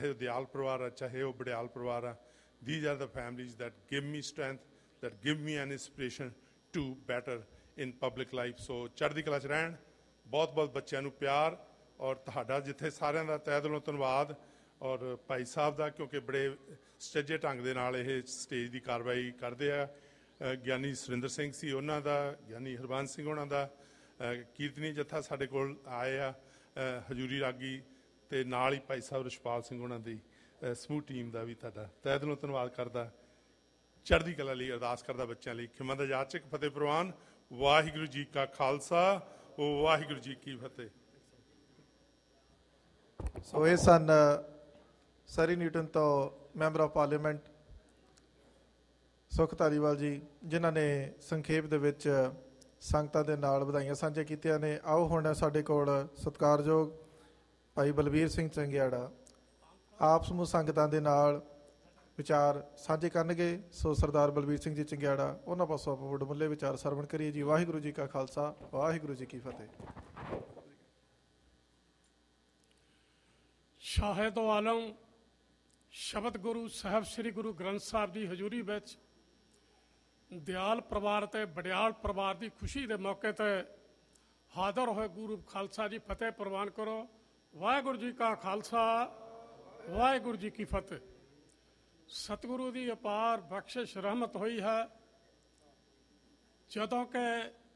ਚਾਹੇ ਉਹ ਦਿਆਲ ਪਰਿਵਾਰ ਆ, ਚਾਹੇ ਉਹ ਬੜਿਆਲ ਪਰਿਵਾਰ ਆ, these are the families that give me strength, that give me an inspiration to better in public life. So ਚੜ੍ਹਦੀ ਕਲਾ 'ਚ ਰਹਿਣ। ਬਹੁਤ ਬਹੁਤ ਬੱਚਿਆਂ ਨੂੰ ਪਿਆਰ, ਔਰ ਤੁਹਾਡਾ ਜਿੱਥੇ ਸਾਰਿਆਂ ਦਾ ਤਹਿ ਦਿਲੋਂ ਧੰਨਵਾਦ, ਔਰ ਭਾਈ ਸਾਹਿਬ ਦਾ, ਕਿਉਂਕਿ ਬੜੇ ਸੁਚੱਜੇ ਢੰਗ ਦੇ ਨਾਲ ਇਹ ਸਟੇਜ ਦੀ ਕਾਰਵਾਈ ਕਰਦੇ ਆ। ਗਿਆਨੀ ਸੁਰਿੰਦਰ ਸਿੰਘ ਸੀ ਉਹਨਾਂ ਦਾ, ਗਿਆਨੀ ਹਰਬੰਸ ਸਿੰਘ ਉਹਨਾਂ ਦਾ, ਕੀਰਤਨੀ ਜੱਥਾ ਸਾਡੇ ਕੋਲ ਆਏ ਆ, ਹਜ਼ੂਰੀ ਰਾਗੀ, ਅਤੇ ਨਾਲ ਹੀ ਭਾਈ ਸਾਹਿਬ ਰਛਪਾਲ ਸਿੰਘ ਉਹਨਾਂ ਦੀ ਸਮੂਹ ਟੀਮ ਦਾ ਵੀ ਤੁਹਾਡਾ ਤਹਿ ਦਿਲੋਂ ਧੰਨਵਾਦ ਕਰਦਾ। ਚੜ੍ਹਦੀ ਕਲਾ ਲਈ ਅਰਦਾਸ ਕਰਦਾ ਬੱਚਿਆਂ ਲਈ। ਖਿਮਾ ਦਾ ਯਾਚਕ ਫਤਿਹ ਪ੍ਰਵਾਨ। ਵਾਹਿਗੁਰੂ ਜੀ ਕਾ ਖਾਲਸਾ, ਵਾਹਿਗੁਰੂ ਜੀ ਕੀ ਫਤਿਹ। ਸੋ ਇਹ ਸਨ ਸਰੀ ਨਿਊਟਨ ਤੋਂ ਮੈਂਬਰ ਆਫ ਪਾਰਲੀਮੈਂਟ ਸੁਖ ਧਾਲੀਵਾਲ ਜੀ, ਜਿਨ੍ਹਾਂ ਨੇ ਸੰਖੇਪ ਦੇ ਵਿੱਚ ਸੰਗਤਾਂ ਦੇ ਨਾਲ ਵਧਾਈਆਂ ਸਾਂਝੇ ਕੀਤੀਆਂ ਨੇ। ਆਓ ਹੁਣ ਸਾਡੇ ਕੋਲ ਸਤਿਕਾਰਯੋਗ ਭਾਈ ਬਲਬੀਰ ਸਿੰਘ ਚੰਗਿਆੜਾ ਆਪ ਸਮੂਹ ਸੰਗਤਾਂ ਦੇ ਨਾਲ ਵਿਚਾਰ ਸਾਂਝੇ ਕਰਨਗੇ। ਸੋ ਸਰਦਾਰ ਬਲਬੀਰ ਸਿੰਘ ਜੀ ਚੰਗਿਆੜਾ, ਉਹਨਾਂ ਪਾਸੋਂ ਆਪਾਂ ਵਡਮੁੱਲੇ ਵਿਚਾਰ ਸਰਵਣ ਕਰੀਏ ਜੀ। ਵਾਹਿਗੁਰੂ ਜੀ ਕਾ ਖਾਲਸਾ, ਵਾਹਿਗੁਰੂ ਜੀ ਕੀ ਫਤਿਹ। ਸ਼ਾਹਿਦ ਆਲਮ ਸ਼ਬਦ ਗੁਰੂ ਸਾਹਿਬ ਸ੍ਰੀ ਗੁਰੂ ਗ੍ਰੰਥ ਸਾਹਿਬ ਦੀ ਹਜ਼ੂਰੀ ਵਿੱਚ ਦਿਆਲ ਪਰਿਵਾਰ ਅਤੇ ਬੜਿਆਲ ਪਰਿਵਾਰ ਦੀ ਖੁਸ਼ੀ ਦੇ ਮੌਕੇ 'ਤੇ ਹਾਜ਼ਰ ਹੋਏ ਗੁਰੂ ਖਾਲਸਾ ਜੀ ਫਤਿਹ ਪ੍ਰਵਾਨ ਕਰੋ। ਵਾਹਿਗੁਰੂ ਜੀ ਕਾ ਖਾਲਸਾ, ਵਾਹਿਗੁਰੂ ਜੀ ਕੀ ਫਤਿਹ। ਸਤਿਗੁਰੂ ਦੀ ਅਪਾਰ ਬਖਸ਼ਿਸ਼ ਰਹਿਮਤ ਹੋਈ ਹੈ ਜਦੋਂ ਕਿ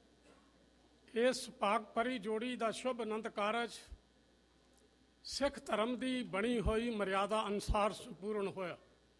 ਇਸ ਪਾਕ ਪਰੀ ਜੋੜੀ ਦਾ ਸ਼ੁਭ ਆਨੰਦ ਕਾਰਜ ਸਿੱਖ ਧਰਮ ਦੀ ਬਣੀ ਹੋਈ ਮਰਿਆਦਾ ਅਨੁਸਾਰ ਸੰਪੂਰਨ ਹੋਇਆ।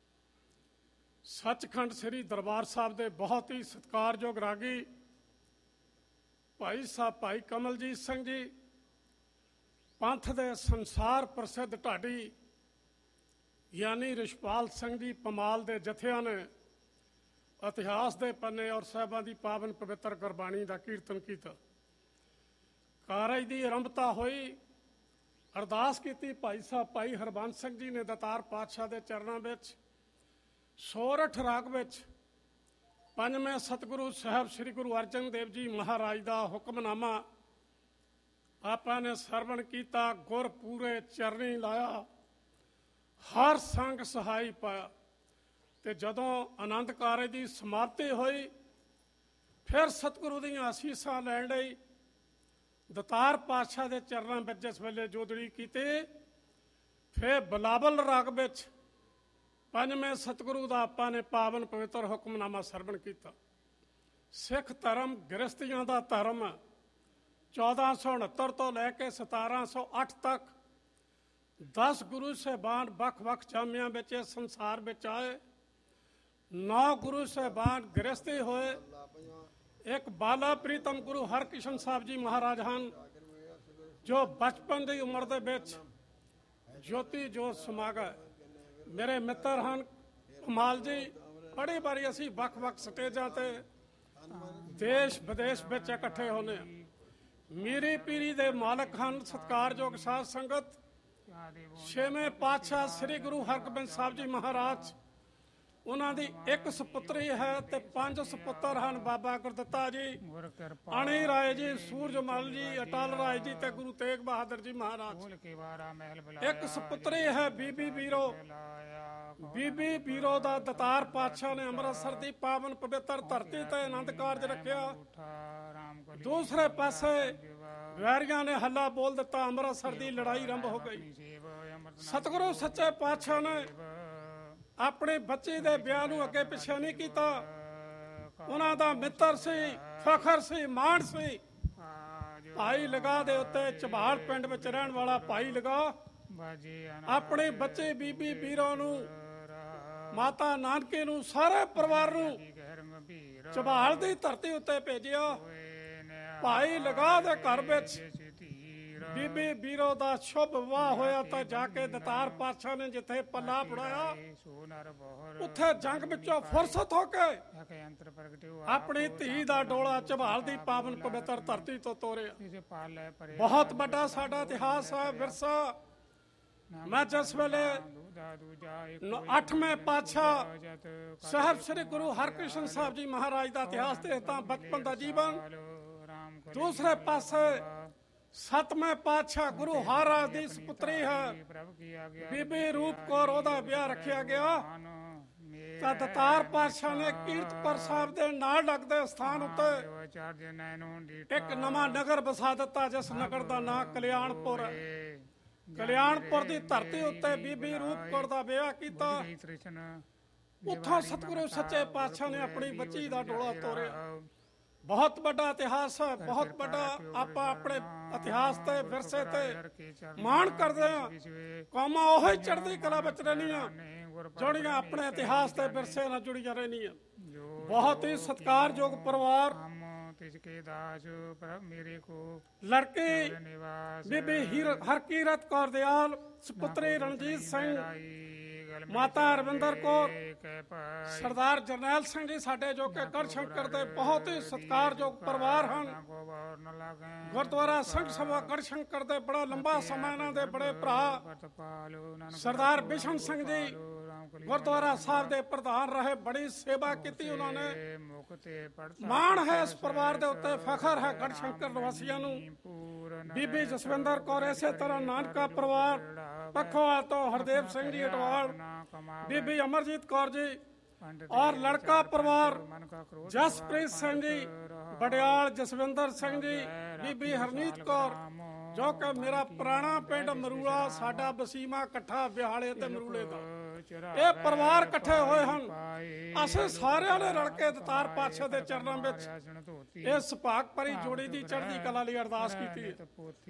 ਸੱਚਖੰਡ ਸ੍ਰੀ ਦਰਬਾਰ ਸਾਹਿਬ ਦੇ ਬਹੁਤ ਹੀ ਸਤਿਕਾਰਯੋਗ ਰਾਗੀ ਭਾਈ ਸਾਹਿਬ ਭਾਈ ਕਮਲਜੀਤ ਸਿੰਘ ਜੀ, ਪੰਥ ਦੇ ਸੰਸਾਰ ਪ੍ਰਸਿੱਧ ਢਾਡੀ ਗਿਆਨੀ ਰਿਸ਼ਪਾਲ ਸਿੰਘ ਜੀ ਪਮਾਲ ਦੇ ਜਥਿਆਂ ਨੇ ਇਤਿਹਾਸ ਦੇ ਪੰਨੇ ਔਰ ਸਾਹਿਬਾਂ ਦੀ ਪਾਵਨ ਪਵਿੱਤਰ ਗੁਰਬਾਣੀ ਦਾ ਕੀਰਤਨ ਕੀਤਾ। ਕਾਰਜ ਦੀ ਆਰੰਭਤਾ ਹੋਈ, ਅਰਦਾਸ ਕੀਤੀ ਭਾਈ ਸਾਹਿਬ ਭਾਈ ਹਰਬੰਸ ਸਿੰਘ ਜੀ ਨੇ ਦਾਤਾਰ ਪਾਤਸ਼ਾਹ ਦੇ ਚਰਨਾਂ ਵਿੱਚ ਸੋਰਠ ਰਾਗ ਵਿੱਚ ਪੰਜਵੇਂ ਸਤਿਗੁਰੂ ਸਾਹਿਬ ਸ੍ਰੀ ਗੁਰੂ ਅਰਜਨ ਦੇਵ ਜੀ ਮਹਾਰਾਜ ਦਾ ਹੁਕਮਨਾਮਾ ਆਪਾਂ ਨੇ ਸਰਵਣ ਕੀਤਾ। ਗੁਰ ਪੂਰੇ ਚਰਨੀ ਲਾਇਆ, ਹਰ ਸੰਗ ਸਹਾਈ ਪਾਇਆ। ਤੇ ਜਦੋਂ ਆਨੰਦ ਕਾਰਜ ਦੀ ਸਮਾਪਤੀ ਹੋਈ, ਫਿਰ ਸਤਿਗੁਰੂ ਦੀਆਂ ਅਸੀਸਾਂ ਲੈਣ ਲਈ ਦਾਤਾਰ ਪਾਤਸ਼ਾਹ ਦੇ ਚਰਨਾਂ ਵਿੱਚ ਜਿਸ ਵੇਲੇ ਜੋਦੜੀ ਕੀਤੀ, ਫਿਰ ਬਲਾਵਲ ਰਾਗ ਵਿੱਚ ਪੰਜਵੇਂ ਸਤਿਗੁਰੂ ਦਾ ਆਪਾਂ ਨੇ ਪਾਵਨ ਪਵਿੱਤਰ ਹੁਕਮਨਾਮਾ ਸਰਵਣ ਕੀਤਾ। ਸਿੱਖ ਧਰਮ ਗ੍ਰਸਤੀਆਂ ਦਾ ਧਰਮ 1469 ਤੋਂ ਲੈ ਕੇ 1708 ਤੱਕ 10 ਗੁਰੂ ਸਾਹਿਬਾਨ ਵੱਖ-ਵੱਖ ਜਾਮਿਆਂ ਵਿੱਚ ਇਸ ਸੰਸਾਰ ਵਿੱਚ ਆਏ। 9 ਗੁਰੂ ਸਾਹਿਬਾਨ ਗ੍ਰਸਤੀ ਹੋਏ। ਇੱਕ ਬਾਲਾ ਪ੍ਰੀਤਮ ਗੁਰੂ ਹਰਕ੍ਰਿਸ਼ਨ ਸਾਹਿਬ ਜੀ ਮਹਾਰਾਜ ਹਨ, ਜੋ ਬਚਪਨ ਦੀ ਉਮਰ ਦੇ ਵਿੱਚ ਜੋਤੀ ਜੋਤ ਸਮਾ ਗਏ। ਮੇਰੇ ਮਿੱਤਰ ਹਨ ਕਮਾਲ ਜੀ, ਬੜੀ ਵਾਰੀ ਅਸੀਂ ਵੱਖ-ਵੱਖ ਸਟੇਜਾਂ 'ਤੇ ਦੇਸ਼ ਵਿਦੇਸ਼ ਵਿੱਚ ਇਕੱਠੇ ਹੁੰਦੇ ਹਾਂ। ਮੀਰੀ ਪੀਰੀ ਦੇ ਮਾਲਕ ਹਨ ਸਤਿਕਾਰਯੋਗ ਸਾਧ ਸੰਗਤ। 6ਵੇਂ ਪਾਤਸ਼ਾਹ ਸ੍ਰੀ ਗੁਰੂ ਹਰਗੋਬਿੰਦ ਸਾਹਿਬ ਜੀ ਮਹਾਰਾਜ, ਉਹਨਾਂ ਦੀ ਇੱਕ ਸੁਪੁੱਤਰੀ ਹੈ ਤੇ 5 ਸੁਪੁੱਤਰ ਹਨ। ਬਾਬਾ ਗੁਰਦਿੱਤਾ ਜੀ, ਅਣੀ ਰਾਏ ਜੀ, ਸੂਰਜਮਲ ਜੀ, ਅਟਲ ਰਾਏ ਜੀ ਤੇ ਗੁਰੂ ਤੇਗ ਬਹਾਦਰ ਜੀ ਮਹਾਰਾਜ। ਇੱਕ ਸੁਪੁੱਤਰੀ ਹੈ ਬੀਬੀ ਬੀਰੋ। ਬੀਬੀ ਬੀਰੋ ਦਾ ਦਾਤਾਰ ਪਾਤਸ਼ਾਹ ਨੇ ਅੰਮ੍ਰਿਤਸਰ ਦੀ ਪਾਵਨ ਪਵਿੱਤਰ ਧਰਤੀ ਤੇ ਆਨੰਦ ਕਾਰਜ ਰੱਖਿਆ। ਦੂਸਰੇ ਪਾਸੇ ਵੈਰੀਆਂ ਨੇ ਹੱਲਾ ਬੋਲ ਦਿੱਤਾ, ਅੰਮ੍ਰਿਤਸਰ ਦੀ ਲੜਾਈ ਆਰੰਭ ਹੋ ਗਈ। ਸਤਿਗੁਰੂ ਸੱਚੇ ਪਾਤਸ਼ਾਹ ਨੇ ਆਪਣੇ ਬੱਚੇ ਦੇ ਵਿਆਹ ਨੂੰ ਅੱਗੇ ਪਿੱਛੇ ਨਹੀਂ ਕੀਤਾ। ਉਹਨਾਂ ਦਾ ਮਿੱਤਰ ਸੀ, ਫਖਰ ਸੀ, ਮਾਣ ਸੀ। ਭਾਈ ਲਗਾ ਦੇ ਉੱਤੇ ਝਬਾਲ ਪਿੰਡ ਵਿੱਚ ਰਹਿਣ ਵਾਲਾ ਭਾਈ ਲਗਾ ਆਪਣੇ ਬੱਚੇ ਬੀਬੀ ਬੀਰੋ ਨੂੰ, ਮਾਤਾ ਨਾਨਕੇ ਨੂੰ, ਸਾਰੇ ਪਰਿਵਾਰ ਨੂੰ ਝਬਾਲ ਦੀ ਧਰਤੀ ਉੱਤੇ ਭੇਜਿਆ। ਭਾਈ ਲਗਾ ਦੇ ਘਰ ਵਿੱਚ ਬੀਬੀ ਬੀਰੋ ਦਾ ਸ਼ੁਭ ਵਿਆਹ ਹੋਇਆ ਤਾਂ ਜਾ ਕੇ ਦਾਤਾਰ ਪਾਤਸ਼ਾਹ ਨੇ ਜਿੱਥੇ ਪੱਲਾ ਪੜਾਇਆ, ਉੱਥੇ ਜੰਗ ਵਿੱਚੋਂ ਫੁਰਸਤ ਹੋ ਕੇ ਆਪਣੀ ਧੀ ਦਾ ਡੋਲਾ ਝਬਾਲ ਦੀ ਪਾਵਨ ਪਵਿੱਤਰ ਧਰਤੀ ਤੋਂ ਤੋਰਿਆ। ਬਹੁਤ ਵੱਡਾ ਸਾਡਾ ਇਤਿਹਾਸ ਹੈ, ਵਿਰਸਾ। ਮੈਂ ਜਿਸ ਵੇਲੇ 8ਵੇਂ ਪਾਤਸ਼ਾਹ ਸਾਹਿਬ ਸ੍ਰੀ ਗੁਰੂ ਹਰਕ੍ਰਿਸ਼ਨ ਸਾਹਿਬ ਜੀ ਮਹਾਰਾਜ ਦਾ ਇਤਿਹਾਸ ਦੇਖਦਾ, ਬਚਪਨ ਦਾ ਜੀਵਨ। ਦੂਸਰੇ ਪਾਸੇ ਸਤਵੇਂ ਪਾਤਸ਼ਾਹ ਗੁਰੂ ਹਰਰਾਜ ਦੀ ਸੁਪੁੱਤਰੀ ਹੈ ਬੀਬੀ ਰੂਪ ਕੌਰ, ਉਹਦਾ ਵਿਆਹ ਰੱਖਿਆ ਗਿਆ। ਤਾਂ ਦਤਾਰ ਪਾਤਸ਼ਾਹ ਨੇ ਕੀਰਤਪੁਰ ਸਾਹਿਬ ਦੇ ਨਾਲ ਲੱਗਦੇ ਸਥਾਨ ਉੱਤੇ ਇੱਕ ਨਵਾਂ ਨਗਰ ਵਸਾ ਦਿੱਤਾ, ਜਿਸ ਨਗਰ ਦਾ ਨਾਂ ਕਲਿਆਣਪੁਰ ਹੈ। ਕਲਿਆਣਪੁਰ ਦੀ ਧਰਤੀ ਉੱਤੇ ਬੀਬੀ ਰੂਪ ਕੌਰ ਦਾ ਵਿਆਹ ਕੀਤਾ। ਉੱਥੋਂ ਸਤਿਗੁਰੂ ਸੱਚੇ ਪਾਤਸ਼ਾਹ ਨੇ ਆਪਣੀ ਬੱਚੀ ਦਾ ਡੋਲਾ ਤੋਰਿਆ। ਬਹੁਤ ਵੱਡਾ ਇਤਿਹਾਸ ਹੈ, ਬਹੁਤ ਵੱਡਾ। ਆਪਾਂ ਆਪਣੇ ਇਤਿਹਾਸ ਤੇ ਵਿਰਸੇ ਤੇ ਮਾਣ ਕਰਦੇ ਹਾਂ। ਕੌਮਾਂ ਉਹੀ ਚੜ੍ਹਦੀ ਕਲਾ ਵਿੱਚ ਰਹਿਣੀਆਂ ਜਿਹੜੀਆਂ ਆਪਣੇ ਇਤਿਹਾਸ ਤੇ ਵਿਰਸੇ ਨਾਲ ਜੁੜੀਆਂ ਰਹਿਣੀਆਂ। ਬਹੁਤ ਹੀ ਸਤਿਕਾਰਯੋਗ ਪਰਿਵਾਰ। ਲੜਕੀ ਬੀਬੀ ਹਰਕੀਰਤ ਕੌਰ ਦਿਆਲ, ਸੁਪੁੱਤਰੀ ਰਣਜੀਤ ਸਿੰਘ, ਮਾਤਾ ਰਵਿੰਦਰ ਕੌਰ, ਸਰਦਾਰ ਜਰਨੈਲ ਸਿੰਘ ਜੀ ਸਾਡੇ ਜੋ ਕਿ ਗੜਸ਼ੰਕਰ ਦੇ ਬਹੁਤ ਹੀ ਸਤਿਕਾਰਯੋਗ ਪਰਿਵਾਰ ਹਨ। ਗੁਰਦੁਆਰਾ ਸਿੰਘ ਸਭਾ ਗੜਸ਼ੰਕਰ ਦੇ ਬੜਾ ਲੰਬਾ ਸਮਾਂ ਇਹਨਾਂ ਦੇ ਬੜੇ ਭਰਾ ਸਰਦਾਰ ਬਿਸ਼ਨ ਸਿੰਘ ਜੀ ਗੁਰਦੁਆਰਾ ਸਾਹਿਬ ਦੇ ਪ੍ਰਧਾਨ ਰਹੇ, ਬੜੀ ਸੇਵਾ ਕੀਤੀ ਉਹਨਾਂ ਨੇ। ਮਾਣ ਹੈ ਇਸ ਪਰਿਵਾਰ ਦੇ ਉੱਤੇ, ਫਖਰ ਹੈ ਗੜਸ਼ੰਕਰ ਨਿਵਾਸੀਆਂ ਨੂੰ। ਬੀਬੀ ਜਸਵਿੰਦਰ ਕੌਰ, ਇਸੇ ਤਰ੍ਹਾਂ ਨਾਨਕਾ ਪਰਿਵਾਰ ਪੱਖੋਵਾਲ ਤੋਂ ਹਰਦੇਵ ਸਿੰਘ ਜੀ ਅਟਵਾਲ, ਬੀਬੀ ਅਮਰਜੀਤ ਕੌਰ ਜੀ, ਔਰ ਲੜਕਾ ਪਰਿਵਾਰ ਜਸਪ੍ਰੀਤ ਸਿੰਘ ਜੀ ਬੜਿਆਲ, ਜਸਵਿੰਦਰ ਸਿੰਘ ਜੀ, ਬੀਬੀ ਹਰਨੀਤ ਕੌਰ, ਜੋ ਕਿ ਮੇਰਾ ਪੁਰਾਣਾ ਪਿੰਡ ਮਰੂਲਾ, ਸਾਡਾ ਵਸੀਮਾ ਇਕੱਠਾ ਬਿਹਾਲੇ ਤੇ ਮਰੂਲੇ ਦਾ। ਇਹ ਪਰਿਵਾਰ ਇਕੱਠੇ ਹੋਏ ਹਨ। ਅਸੀਂ ਸਾਰਿਆਂ ਨੇ ਰਲ ਕੇ ਦਤਾਰ ਪਾਤਸ਼ਾਹ ਦੇ ਚਰਨਾਂ ਵਿੱਚ ਇਹ ਸੁਭਾਗ ਭਰੀ ਜੋੜੀ ਦੀ ਚੜ੍ਹਦੀ ਕਲਾ ਲਈ ਅਰਦਾਸ ਕੀਤੀ ਹੈ।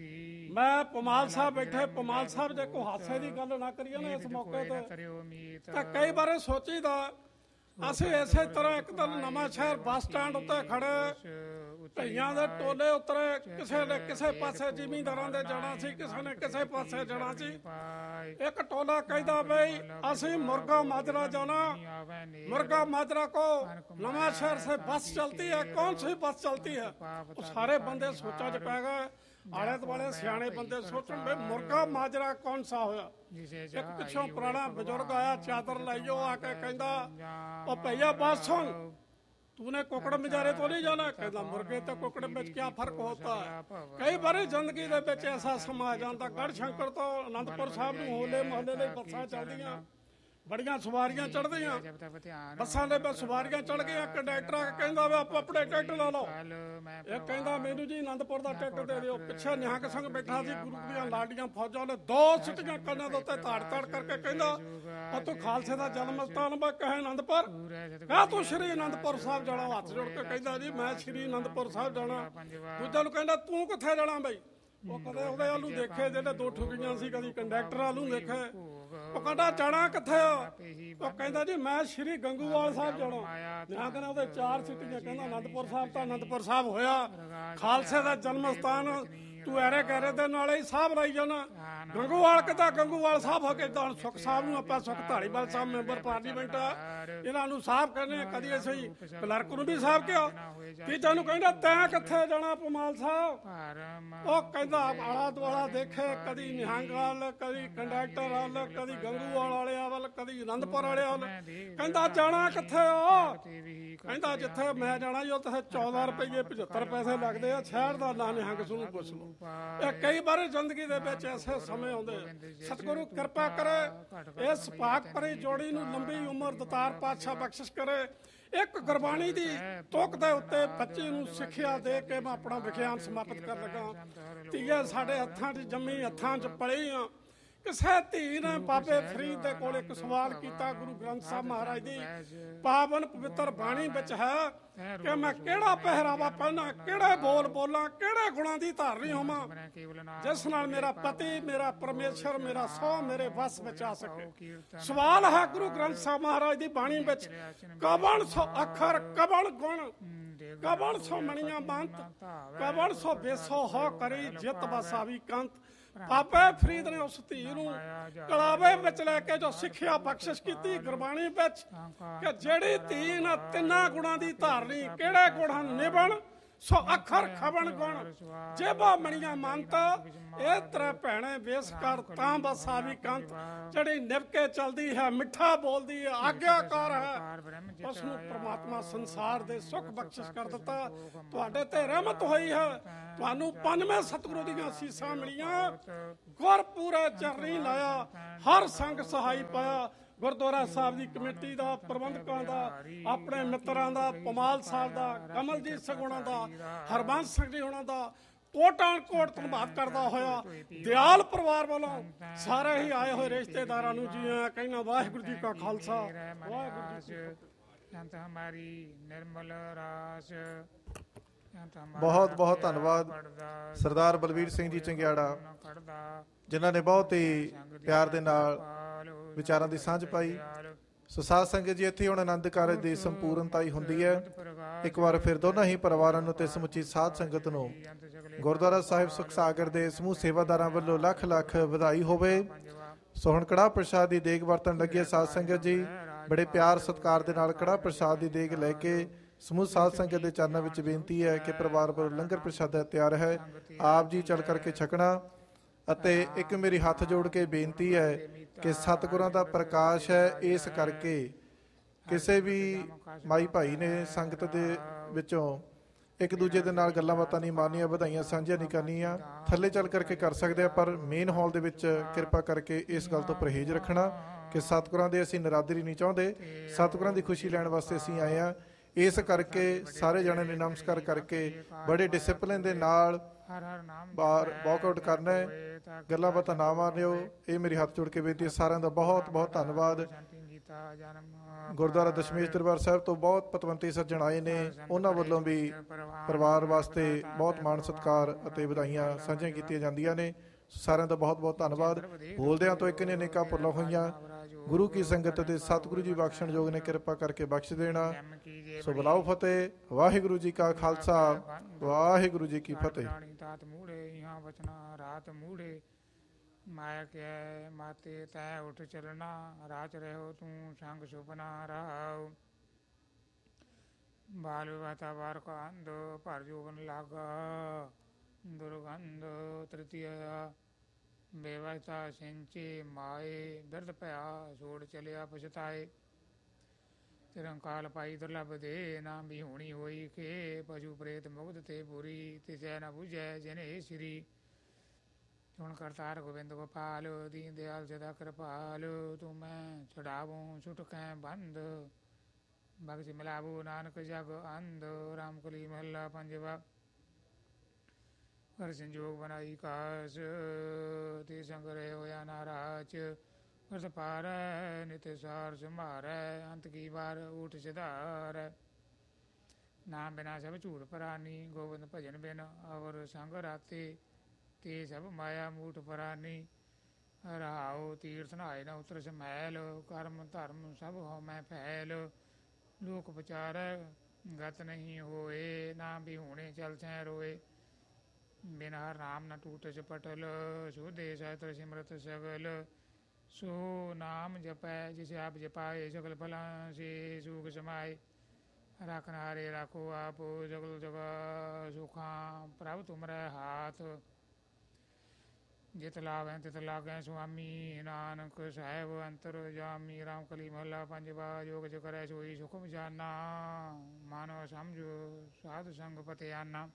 ਮੈਂ ਪਮਾਲ ਸਾਹਿਬ ਬੈਠੇ, ਪਮਾਲ ਸਾਹਿਬ ਜੇ ਕੋਈ ਹਾਸੇ ਦੀ ਗੱਲ ਨਾ ਕਰੀਏ ਨਾ ਇਸ ਮੌਕੇ ਤੇ, ਤਾਂ ਕਈ ਵਾਰ ਸੋਚੀਦਾ ਅਸੀਂ ਇਸੇ ਤਰ੍ਹਾਂ ਇੱਕ ਦਿਨ ਨਵਾਂ ਸ਼ਹਿਰ ਬੱਸ ਸਟੈਂਡ ਉੱਤੇ ਖੜੇ, ਧਈਆਂ ਦੇ ਟੋਲੇ ਉਤਰੇ, ਕਿਸੇ ਨੇ ਕਿਸੇ ਪਾਸੇ ਜ਼ਿਮੀਂਦਾਰਾਂ ਦੇ ਜਾਣਾ ਸੀ, ਕਿਸੇ ਨੇ ਕਿਸੇ ਪਾਸੇ ਜਾਣਾ ਸੀ। ਇੱਕ ਟੋਲਾ ਕਹਿੰਦਾ ਬਈ ਅਸੀਂ ਮੁਰਗਾ ਮਾਜਰਾ ਜਾਣਾ, मुर्गा माजरा को नवा शहर से बस चलती है, कौन सी बस चलती है? वो सारे बंदे सोचा च पै गए, आले दुआले सियाने बंदे सोचन बे मुर्गा माजरा कौन सा होया। एक पिछों पुराना बजुर्ग आया, चादर लाइयो आके कहंदा ओ भैया बात सुन, तूने कुकड़ मजारे तो नहीं जाना? कहता मुर्गे तो कुकड़ में क्या फर्क होता है। कई बार जिंदगी दे विच ऐसा समा जाता, गढ़शंकर तो आनंदपुर साहब नूं होले मोहल्ले लई बसां चलदियां, बड़ियां सवारियां चढ़दियां, बसां दे विच सवारियां चढ़ गईयां, कंडक्टर कहंदा वे आप अपने टिकट ला लो, एक कहंदा मैनू जी आनंदपुर दा टिकट दे दिओ। पिछे निहंग संग बैठा सी, गुरु दीआं लाडियां फौजां ने दो सिटियां कन्नां दे उत्ते ताड़ ताड़ करके कहंदा ओ तू खालसे दा जन्म स्थान वा कहे आनंदपुर, कह तू श्री आनंदपुर साहब जाना। हत्थ जोड़ के कहंदा जी मैं श्री आनंदपुर साहब जाना। दूजे नूं कहंदा तू कित्थे जाना बई? ਉਹ ਕਦੇ ਉਹਦੇ ਵੱਲੋਂ ਦੇਖੇ ਜਿਹੜੇ ਦੋ ਠੁਕੀਆਂ ਸੀ, ਕਦੀ ਕੰਡਕਟਰ ਵੱਲੋਂ ਦੇਖੇ। ਉਹ ਕਹਿੰਦਾ ਜਾਣਾ ਕਿੱਥੇ ਆ? ਉਹ ਕਹਿੰਦਾ ਜੀ ਮੈਂ ਸ਼੍ਰੀ ਗੰਗੂਵਾਲ ਸਾਹਿਬ ਜਾਣਾ। ਮੈਂ ਕਹਿੰਦਾ ਉਹਦੇ ਚਾਰ ਸਿੱਟੀਆਂ, ਕਹਿੰਦਾ ਆਨੰਦਪੁਰ ਸਾਹਿਬ ਤਾਂ ਆਨੰਦਪੁਰ ਸਾਹਿਬ ਹੋਇਆ, ਖਾਲਸੇ ਦਾ ਜਨਮ ਸਥਾਨ ਤੂੰ ਐਰੇ ਗਹਿਰੇ ਦੇ ਨਾਲ ਹੀ ਸਾਹਿਬ ਲਾਈ ਜਾਣਾ। ਗੰਗੂਵਾਲ ਕਹਿੰਦਾ ਗੰਗੂਵਾਲ ਸਾਹਿਬ ਹੋ ਕੇ ਤਾਂ ਸੁਖ ਸਾਹਿਬ ਨੂੰ ਆਪਾਂ ਸੁਖ ਧਾਲੀਵਾਲ ਸਾਹਿਬ ਮੈਂਬਰ ਪਾਰਲੀਮੈਂਟ ਆ, ਇਹਨਾਂ ਨੂੰ ਸਾਹਿਬ ਕਹਿੰਦੇ, ਕਦੀ ਅਸੀਂ ਕਲਰਕ ਨੂੰ ਵੀ ਸਾਹਿਬ ਕਿਹਾ। ਤੀਜਾ ਨੂੰ ਕਹਿੰਦਾ ਤੈਂ ਕਿੱਥੇ ਜਾਣਾ ਪਮਾਲ ਸਾਹਿਬ? ਉਹ ਕਹਿੰਦਾ ਆਲਾ ਦੁਆਲਾ ਦੇਖੇ, ਕਦੀ ਨਿਹੰਗ ਵੱਲ, ਕਦੀ ਕੰਡਕਟਰ ਵੱਲ, ਕਦੀ ਗੰਗੂਵਾਲ ਵਾਲਿਆਂ ਵੱਲ, ਕਦੀ ਆਨੰਦਪੁਰ ਵਾਲਿਆਂ ਵੱਲ। ਕਹਿੰਦਾ ਜਾਣਾ ਕਿੱਥੇ ਆ? ਕਹਿੰਦਾ ਜਿੱਥੇ ਮੈਂ ਜਾਣਾ ਜੀ ਉੱਥੇ 14 ਰੁਪਏ 75 ਪੈਸੇ ਲੱਗਦੇ ਆ, ਸ਼ਹਿਰ ਦਾ ਨਾਂ ਨਿਹੰਗ ਨੂੰ ਪੁੱਛ ਲਓ। ਇਹ ਕਈ ਵਾਰ ਜ਼ਿੰਦਗੀ ਦੇ ਵਿੱਚ ਐਸੇ ਸਮੇਂ ਆਉਂਦੇ, ਸਤਿਗੁਰੂ ਕਿਰਪਾ ਕਰੇ ਇਸ ਭਾਗ ਭਰੀ ਜੋੜੀ ਨੂੰ ਲੰਬੀ ਉਮਰ ਦਤਾਰ ਪਾਤਸ਼ਾਹ ਬਖਸ਼ਿਸ਼ ਕਰੇ। ਇੱਕ ਗੁਰਬਾਣੀ ਦੀ ਤੁਕ ਦੇ ਉੱਤੇ ਬੱਚੇ ਨੂੰ ਸਿੱਖਿਆ ਦੇ ਕੇ ਮੈਂ ਆਪਣਾ ਵਿਖਿਆਨ ਸਮਾਪਤ ਕਰਨ ਲੱਗਾ। ਧੀਏ ਸਾਡੇ ਹੱਥਾਂ 'ਚ ਜੰਮੀ, ਹੱਥਾਂ 'ਚ ਪਲੀ ਆ। ਕਿਸੇ ਧੀ ਨੇ ਬਾਬੇ ਫਰੀਦ ਦੇ ਕੋਲ ਇੱਕ ਸਵਾਲ ਕੀਤਾ, ਗੁਰੂ ਗ੍ਰੰਥ ਸਾਹਿਬ ਮਹਾਰਾਜ ਦੀ ਪਾਵਨ ਪਵਿੱਤਰ ਬਾਣੀ ਵਿੱਚ ਹੈ ਕਿ ਮੈਂ ਕਿਹੜਾ ਪਹਿਰਾਵਾ ਪਹਿਨਾਂ, ਕਿਹੜੇ ਬੋਲ ਬੋਲਾਂ, ਕਿਹੜੇ ਗੁਣਾਂ ਦੀ ਧਾਰਨੀ ਹੋਵਾਂ ਜਿਸ ਨਾਲ ਮੇਰਾ ਪਤੀ, ਮੇਰਾ ਪਰਮੇਸ਼ਰ, ਮੇਰਾ ਸਹੁੰ ਮੇਰੇ ਵਸ ਵਿੱਚ ਆ ਸਕੇ। ਸਵਾਲ ਹੈ ਗੁਰੂ ਗ੍ਰੰਥ ਸਾਹਿਬ ਮਹਾਰਾਜ ਦੀ ਬਾਣੀ ਵਿੱਚ, ਕਵਣ ਸੋ ਅੱਖਰ, ਕਵਣ ਗੁਣ, ਕਵਣ ਸੋ ਮਣੀਆਂ ਬੰਤ, ਕਵਣ ਸੋ ਬੇਸੋ ਹੋ ਕਰੀ ਜਿਤ ਵਸਾਵੀ ਕੰਤ। ਬਾਬੇ ਫਰੀਦ ਨੇ ਉਸ ਧੀ ਨੂੰ ਕਲਾਵੇ ਵਿੱਚ ਲੈ ਕੇ ਜੋ ਸਿੱਖਿਆ ਬਖਸ਼ਿਸ਼ ਕੀਤੀ ਗੁਰਬਾਣੀ ਵਿੱਚ, ਕਿ ਜਿਹੜੀ ਧੀ ਇਹਨਾਂ ਤਿੰਨਾਂ ਗੁਣਾਂ ਦੀ ਧਾਰਨੀ, ਕਿਹੜੇ ਗੁਣ ਹਨ? ਨਿਬਣ, ਸੋ ਅੱਖਰ ਖਬਣ ਗੁਣ ਜੇਬਾ ਮਣੀਆਂ ਮੰਨਤਾ ਇਹ ਤੇਰੇ ਭੈਣੇ ਵੇਸ ਕਰ ਤਾਂ ਬਸਾ ਵੀ ਕੰਤ ਜਿਹੜੀ ਨਿਭਕੇ ਚਲਦੀ ਹੈ ਮਿੱਠਾ ਬੋਲਦੀ ਹੈ ਆਗਿਆਕਾਰ ਹੈ ਉਸ ਨੂੰ ਪ੍ਰਮਾਤਮਾ ਸੰਸਾਰ ਦੇ ਸੁੱਖ ਬਖਸ਼ਿਸ਼ ਕਰ ਦਿੱਤਾ ਤੁਹਾਡੇ ਤੇ ਰਹਿਮਤ ਹੋਈ ਹੈ ਤੁਹਾਨੂੰ 95 ਸਤਿਗੁਰੂ ਦੀਆਂ ਅਸੀਸਾਂ ਮਿਲੀਆਂ ਗੁਰ ਪੂਰੇ ਚਰਨੀ ਲਾਇਆ ਹਰ ਸੰਗ ਸਹਾਈ ਪਾਇਆ ਗੁਰਦੁਆਰਾ ਸਾਹਿਬ ਦੀ ਕਮੇਟੀ ਦਾ ਪ੍ਰਬੰਧਕਾਂ ਦਾ ਆਪਣੇ ਮਿੱਤਰਾਂ ਦਾ ਪਮਾਲ ਸਾਹਿਬ ਦਾ ਕਮਲਜੀਤ ਸਿੰਘ ਹੋਣਾ ਦਾ ਹਰਬੰਸ ਸਿੰਘ ਜੀ ਹੋਣਾ ਦਾ ਕੋਟਾਂ ਕੋਟ ਧੰਨਵਾਦ ਕਰਦਾ ਹੋਇਆ ਦਿਆਲ ਪਰਿਵਾਰ ਵੱਲੋਂ ਸਾਰੇ ਹੀ ਆਏ ਹੋਏ ਰਿਸ਼ਤੇਦਾਰਾਂ ਨੂੰ ਜੀ ਆਇਆਂ ਕਹਿੰਦਾ ਵਾਹਿਗੁਰੂ ਜੀ ਕਾ ਖਾਲਸਾ ਵਾਹਿਗੁਰੂ ਜੀ ਕੀ ਫਤਿਹ। ਅੰਤ ਹਮਾਰੀ ਨਿਰਮਲ ਰਾਸ ਬਹੁਤ ਬਹੁਤ ਧੰਨਵਾਦ ਸਰਦਾਰ ਬਲਵੀਰ ਸਿੰਘ ਜੀ ਚੰਗਿਆੜਾ ਜਿਨ੍ਹਾਂ ਨੇ ਬਹੁਤ ਹੀ ਪਿਆਰ ਦੇ ਨਾਲ ਵਿਚਾਰਾਂ ਦੀ ਸਾਂਝ ਪਾਈ। ਸੋ ਸਾਧ ਸੰਗਤ ਜੀ ਇੱਥੇ ਹੁਣ ਆਨੰਦ ਕਾਰਜ ਦੀ ਸੰਪੂਰਨਤਾ ਹੀ ਹੁੰਦੀ ਹੈ। ਇੱਕ ਵਾਰ ਫਿਰ ਦੋਨਾਂ ਹੀ ਪਰਿਵਾਰਾਂ ਨੂੰ ਤੇ ਸਮੁੱਚੀ ਸਾਧ ਸੰਗਤ ਨੂੰ ਗੁਰਦੁਆਰਾ ਸਾਹਿਬ ਸੁਖ ਸਾਗਰ ਦੇ ਸਮੂਹ ਸੇਵਾਦਾਰਾਂ ਵੱਲੋਂ ਲੱਖ ਲੱਖ ਵਧਾਈ ਹੋਵੇ। ਸੋ ਹੁਣ ਕੜਾਹ ਪ੍ਰਸ਼ਾਦ ਦੀ ਦੇਗ ਵਰਤਣ ਲੱਗੇ ਸਾਧ ਸੰਗਤ ਜੀ ਬੜੇ ਪਿਆਰ ਸਤਿਕਾਰ ਦੇ ਨਾਲ ਕੜਾਹ ਪ੍ਰਸ਼ਾਦ ਦੀ ਦੇਗ ਲੈ ਕੇ ਸਮੂਹ ਸਾਧ ਸੰਗਤ ਦੇ ਚਰਨਾਂ ਵਿੱਚ ਬੇਨਤੀ ਹੈ ਕਿ ਪਰਿਵਾਰ ਵੱਲੋਂ ਲੰਗਰ ਪ੍ਰਸ਼ਾਦਾ ਤਿਆਰ ਹੈ, ਆਪ ਜੀ ਚੱਲ ਕਰਕੇ ਛਕਣਾ। ਅਤੇ ਇੱਕ ਮੇਰੀ ਹੱਥ ਜੋੜ ਕੇ ਬੇਨਤੀ ਹੈ ਕਿ ਸਤਿਗੁਰਾਂ ਦਾ ਪ੍ਰਕਾਸ਼ ਹੈ, ਇਸ ਕਰਕੇ ਕਿਸੇ ਵੀ ਮਾਈ ਭਾਈ ਨੇ ਸੰਗਤ ਦੇ ਵਿੱਚੋਂ ਇੱਕ ਦੂਜੇ ਦੇ ਨਾਲ ਗੱਲਾਂ ਬਾਤਾਂ ਨਹੀਂ ਮਾਰਨੀਆਂ, ਵਧਾਈਆਂ ਸਾਂਝੀਆਂ ਨਹੀਂ ਕਰਨੀਆਂ, ਥੱਲੇ ਚੱਲ ਕਰਕੇ ਕਰ ਸਕਦੇ ਆ, ਪਰ ਮੇਨ ਹਾਲ ਦੇ ਵਿੱਚ ਕਿਰਪਾ ਕਰਕੇ ਇਸ ਗੱਲ ਤੋਂ ਪਰਹੇਜ਼ ਰੱਖਣਾ ਕਿ ਸਤਿਗੁਰਾਂ ਦੇ ਅਸੀਂ ਨਰਾਦਰੀ ਨਹੀਂ ਚਾਹੁੰਦੇ, ਸਤਿਗੁਰਾਂ ਦੀ ਖੁਸ਼ੀ ਲੈਣ ਵਾਸਤੇ ਅਸੀਂ ਆਏ ਹਾਂ। ਇਸ ਕਰਕੇ ਸਾਰੇ ਜਣੇ ਨੇ ਨਮਸਕਾਰ ਕਰਕੇ ਬੜੇ ਡਿਸਪਲਿਨ ਦੇ ਨਾਲ ਬਾਹਰ ਵਾਕਆਊਟ ਕਰਨਾ ਹੈ, ਗੱਲਾਂ ਬਾਤਾਂ ਨਾ ਮਾਰਨਿਓ। ਇਹ ਮੇਰੀ ਹੱਥ ਜੋੜ ਕੇ ਬੇਨਤੀ ਹੈ। ਸਾਰਿਆਂ ਦਾ ਬਹੁਤ ਬਹੁਤ ਧੰਨਵਾਦ। ਗੁਰਦੁਆਰਾ ਦਸ਼ਮੇਸ਼ ਦਰਬਾਰ ਸਾਹਿਬ ਤੋਂ ਬਹੁਤ ਪਤਵੰਤੇ ਸੱਜਣ ਆਏ ਨੇ, ਉਹਨਾਂ ਵੱਲੋਂ ਵੀ ਪਰਿਵਾਰ ਵਾਸਤੇ ਬਹੁਤ ਮਾਣ ਸਤਿਕਾਰ ਅਤੇ ਵਧਾਈਆਂ ਸਾਂਝੀਆਂ ਕੀਤੀਆਂ ਜਾਂਦੀਆਂ ਨੇ। ਸਾਰਿਆਂ ਦਾ ਬਹੁਤ ਬਹੁਤ ਧੰਨਵਾਦ। ਬੋਲਦਿਆਂ ਤੋਂ ਇੱਕ ਨੇ ਅਨੇਕਾਂ ਭੁੱਲਾਂ ਹੋਈਆਂ, ਗੁਰੂ ਕੀ ਸੰਗਤ ਅਤੇ ਸਤਿਗੁਰੂ ਜੀ ਬਖਸ਼ਣ ਯੋਗ ਨੇ, ਕਿਰਪਾ ਕਰਕੇ ਬਖਸ਼ ਦੇਣਾ। ਸੋ ਬੁਲਾਓ ਫਤਿਹ। ਵਾਹਿਗੁਰੂ ਜੀ ਕਾ ਖਾਲਸਾ, ਵਾਹਿਗੁਰੂ ਜੀ ਕੀ ਫਤਿਹ। ਰਾਤ ਮੂੜੇ ਮਾਇਆ ਕੇ ਮਾਤੇ ਤੈ ਉਠ ਚਲਣਾ, ਰਾਚ ਰਹੋ ਤੂੰ ਸੰਗ ਸੁਪਨਾ ਰਾਉ। ਬਾਲ ਵਿਵਾਤਾ ਵਾਰ ਕਾ ਅੰਧ ਭਰ ਜੋਗਨ ਲਾਗਾ, ਦੁਰਗੰਧ ਤ੍ਰਿਤੀਆ ਬੇਵਸਤਾ ਸਿੰਚੇ ਮਾਏ। ਬਿਰਧ ਭਇਆ ਛੋੜ ਚਲਿਆ ਪਛਤਾਏ, ਤਿਰੰਕਾਲ ਪਾਈ ਦੁਰਲਭ ਦੇ ਨਾ ਵੀ ਹੋਣੀ ਹੋਈ ਕੇ। ਪਸ਼ੂ ਪ੍ਰੇਤ ਮੁਗਧ ਤੇ ਪੂਰੀ ਤਿਸੈ ਨ ਬੁਝੈ ਜਿਨੇ ਸ੍ਰੀ। ਸੁਣ ਕਰਤਾਰ ਗੋਬਿੰਦ ਗੋਪਾਲ ਦੀਨ ਦਿਆਲ ਸਦਾ ਕਿਰਪਾਲ। ਤੂੰ ਮੈਂ ਛੁਡਾਵੂੰ ਛੁਟਕੈ ਬੰਦ, ਭਗਤ ਮਿਲਾਵੂ ਨਾਨਕ ਜਗ ਅੰਧ। ਰਾਮ ਕਲੀ ਮਹੱਲਾ ਪੰਜਵਾ। ਕਰ ਸੰਜੋਗ ਬਣਾਈ ਕਾਸ, ਤੇ ਸੰਗ ਰਹੇ ਹੋਇਆ ਨਾਰਾਜ। ਵਰਤ ਪਾਰੈ ਨਿਤ ਸਾਰ ਸੰਭਾਰੈ, ਅੰਤ ਕੀ ਵਾਰ ਊਠ ਸਿਧਾਰੈ। ਨਾਮ ਬਿਨਾ ਸਭ ਝੂਠ ਪਰਾਨੀ, ਗੋਬਿੰਦ ਭਜਨ ਬਿਨ ਅਵਰ ਸੰਗ ਰਾਤੇ। ਤੇ ਸਭ ਮਾਇਆ ਮੂਠ ਪਰਾਨੀ, ਰਹਾਉ ਤੀਰਥ ਨਹਾਏ ਨ ਉਤਰ ਸਮੈਲ। ਕਰਮ ਧਰਮ ਸਭ ਹੋ ਮੈਂ ਫੈਲ, ਲੋਕ ਵਿਚਾਰੈ ਗਤ ਨਹੀਂ ਹੋਏ। ਨਾ ਵੀ ਹੋਣੇ ਚਲ ਸੈ ਰੋਏ, ਬਿਨ ਹਰ ਨਾਮ ਨ ਟੂਟਿ ਪਟਲ। ਸੋਧੇ ਸਹਿਤਰ ਸਿਮਰਤ ਸਗਲ, ਸੋ ਨਾਮ ਜਪੈ ਜਿਸ ਆਪ ਜਪਾਏ। ਸਗਲ ਫਲਾਂ ਸੇ ਸੁਖ ਸਮਾਏ, ਰਾਖਨ ਹਾਰੇ ਰਾਖੋ ਆਪ। ਜਗਲ ਜਗਾ ਸੁਖਾਂ ਪ੍ਰਭ ਤੁਮਰੈ ਹਾਥ, ਜਿਤ ਲਾਗੈ ਤਿਤ ਲਾਗੈ ਸੁਆਮੀ। ਨਾਨਕ ਸਾਹਿਬ ਅੰਤਰ ਜਾਮੀ, ਰਾਮ ਕਲੀ ਮਹੱਲਾ ਪੰਜਵਾ। ਜੋਗ ਜ ਕਰੈ ਸੋਈ ਸੁਖਮ ਜਾਨਾ, ਮਾਨੋ ਸਮਝੋ ਸਾਧ ਸੰਗ ਪਤਿਆਨਾ।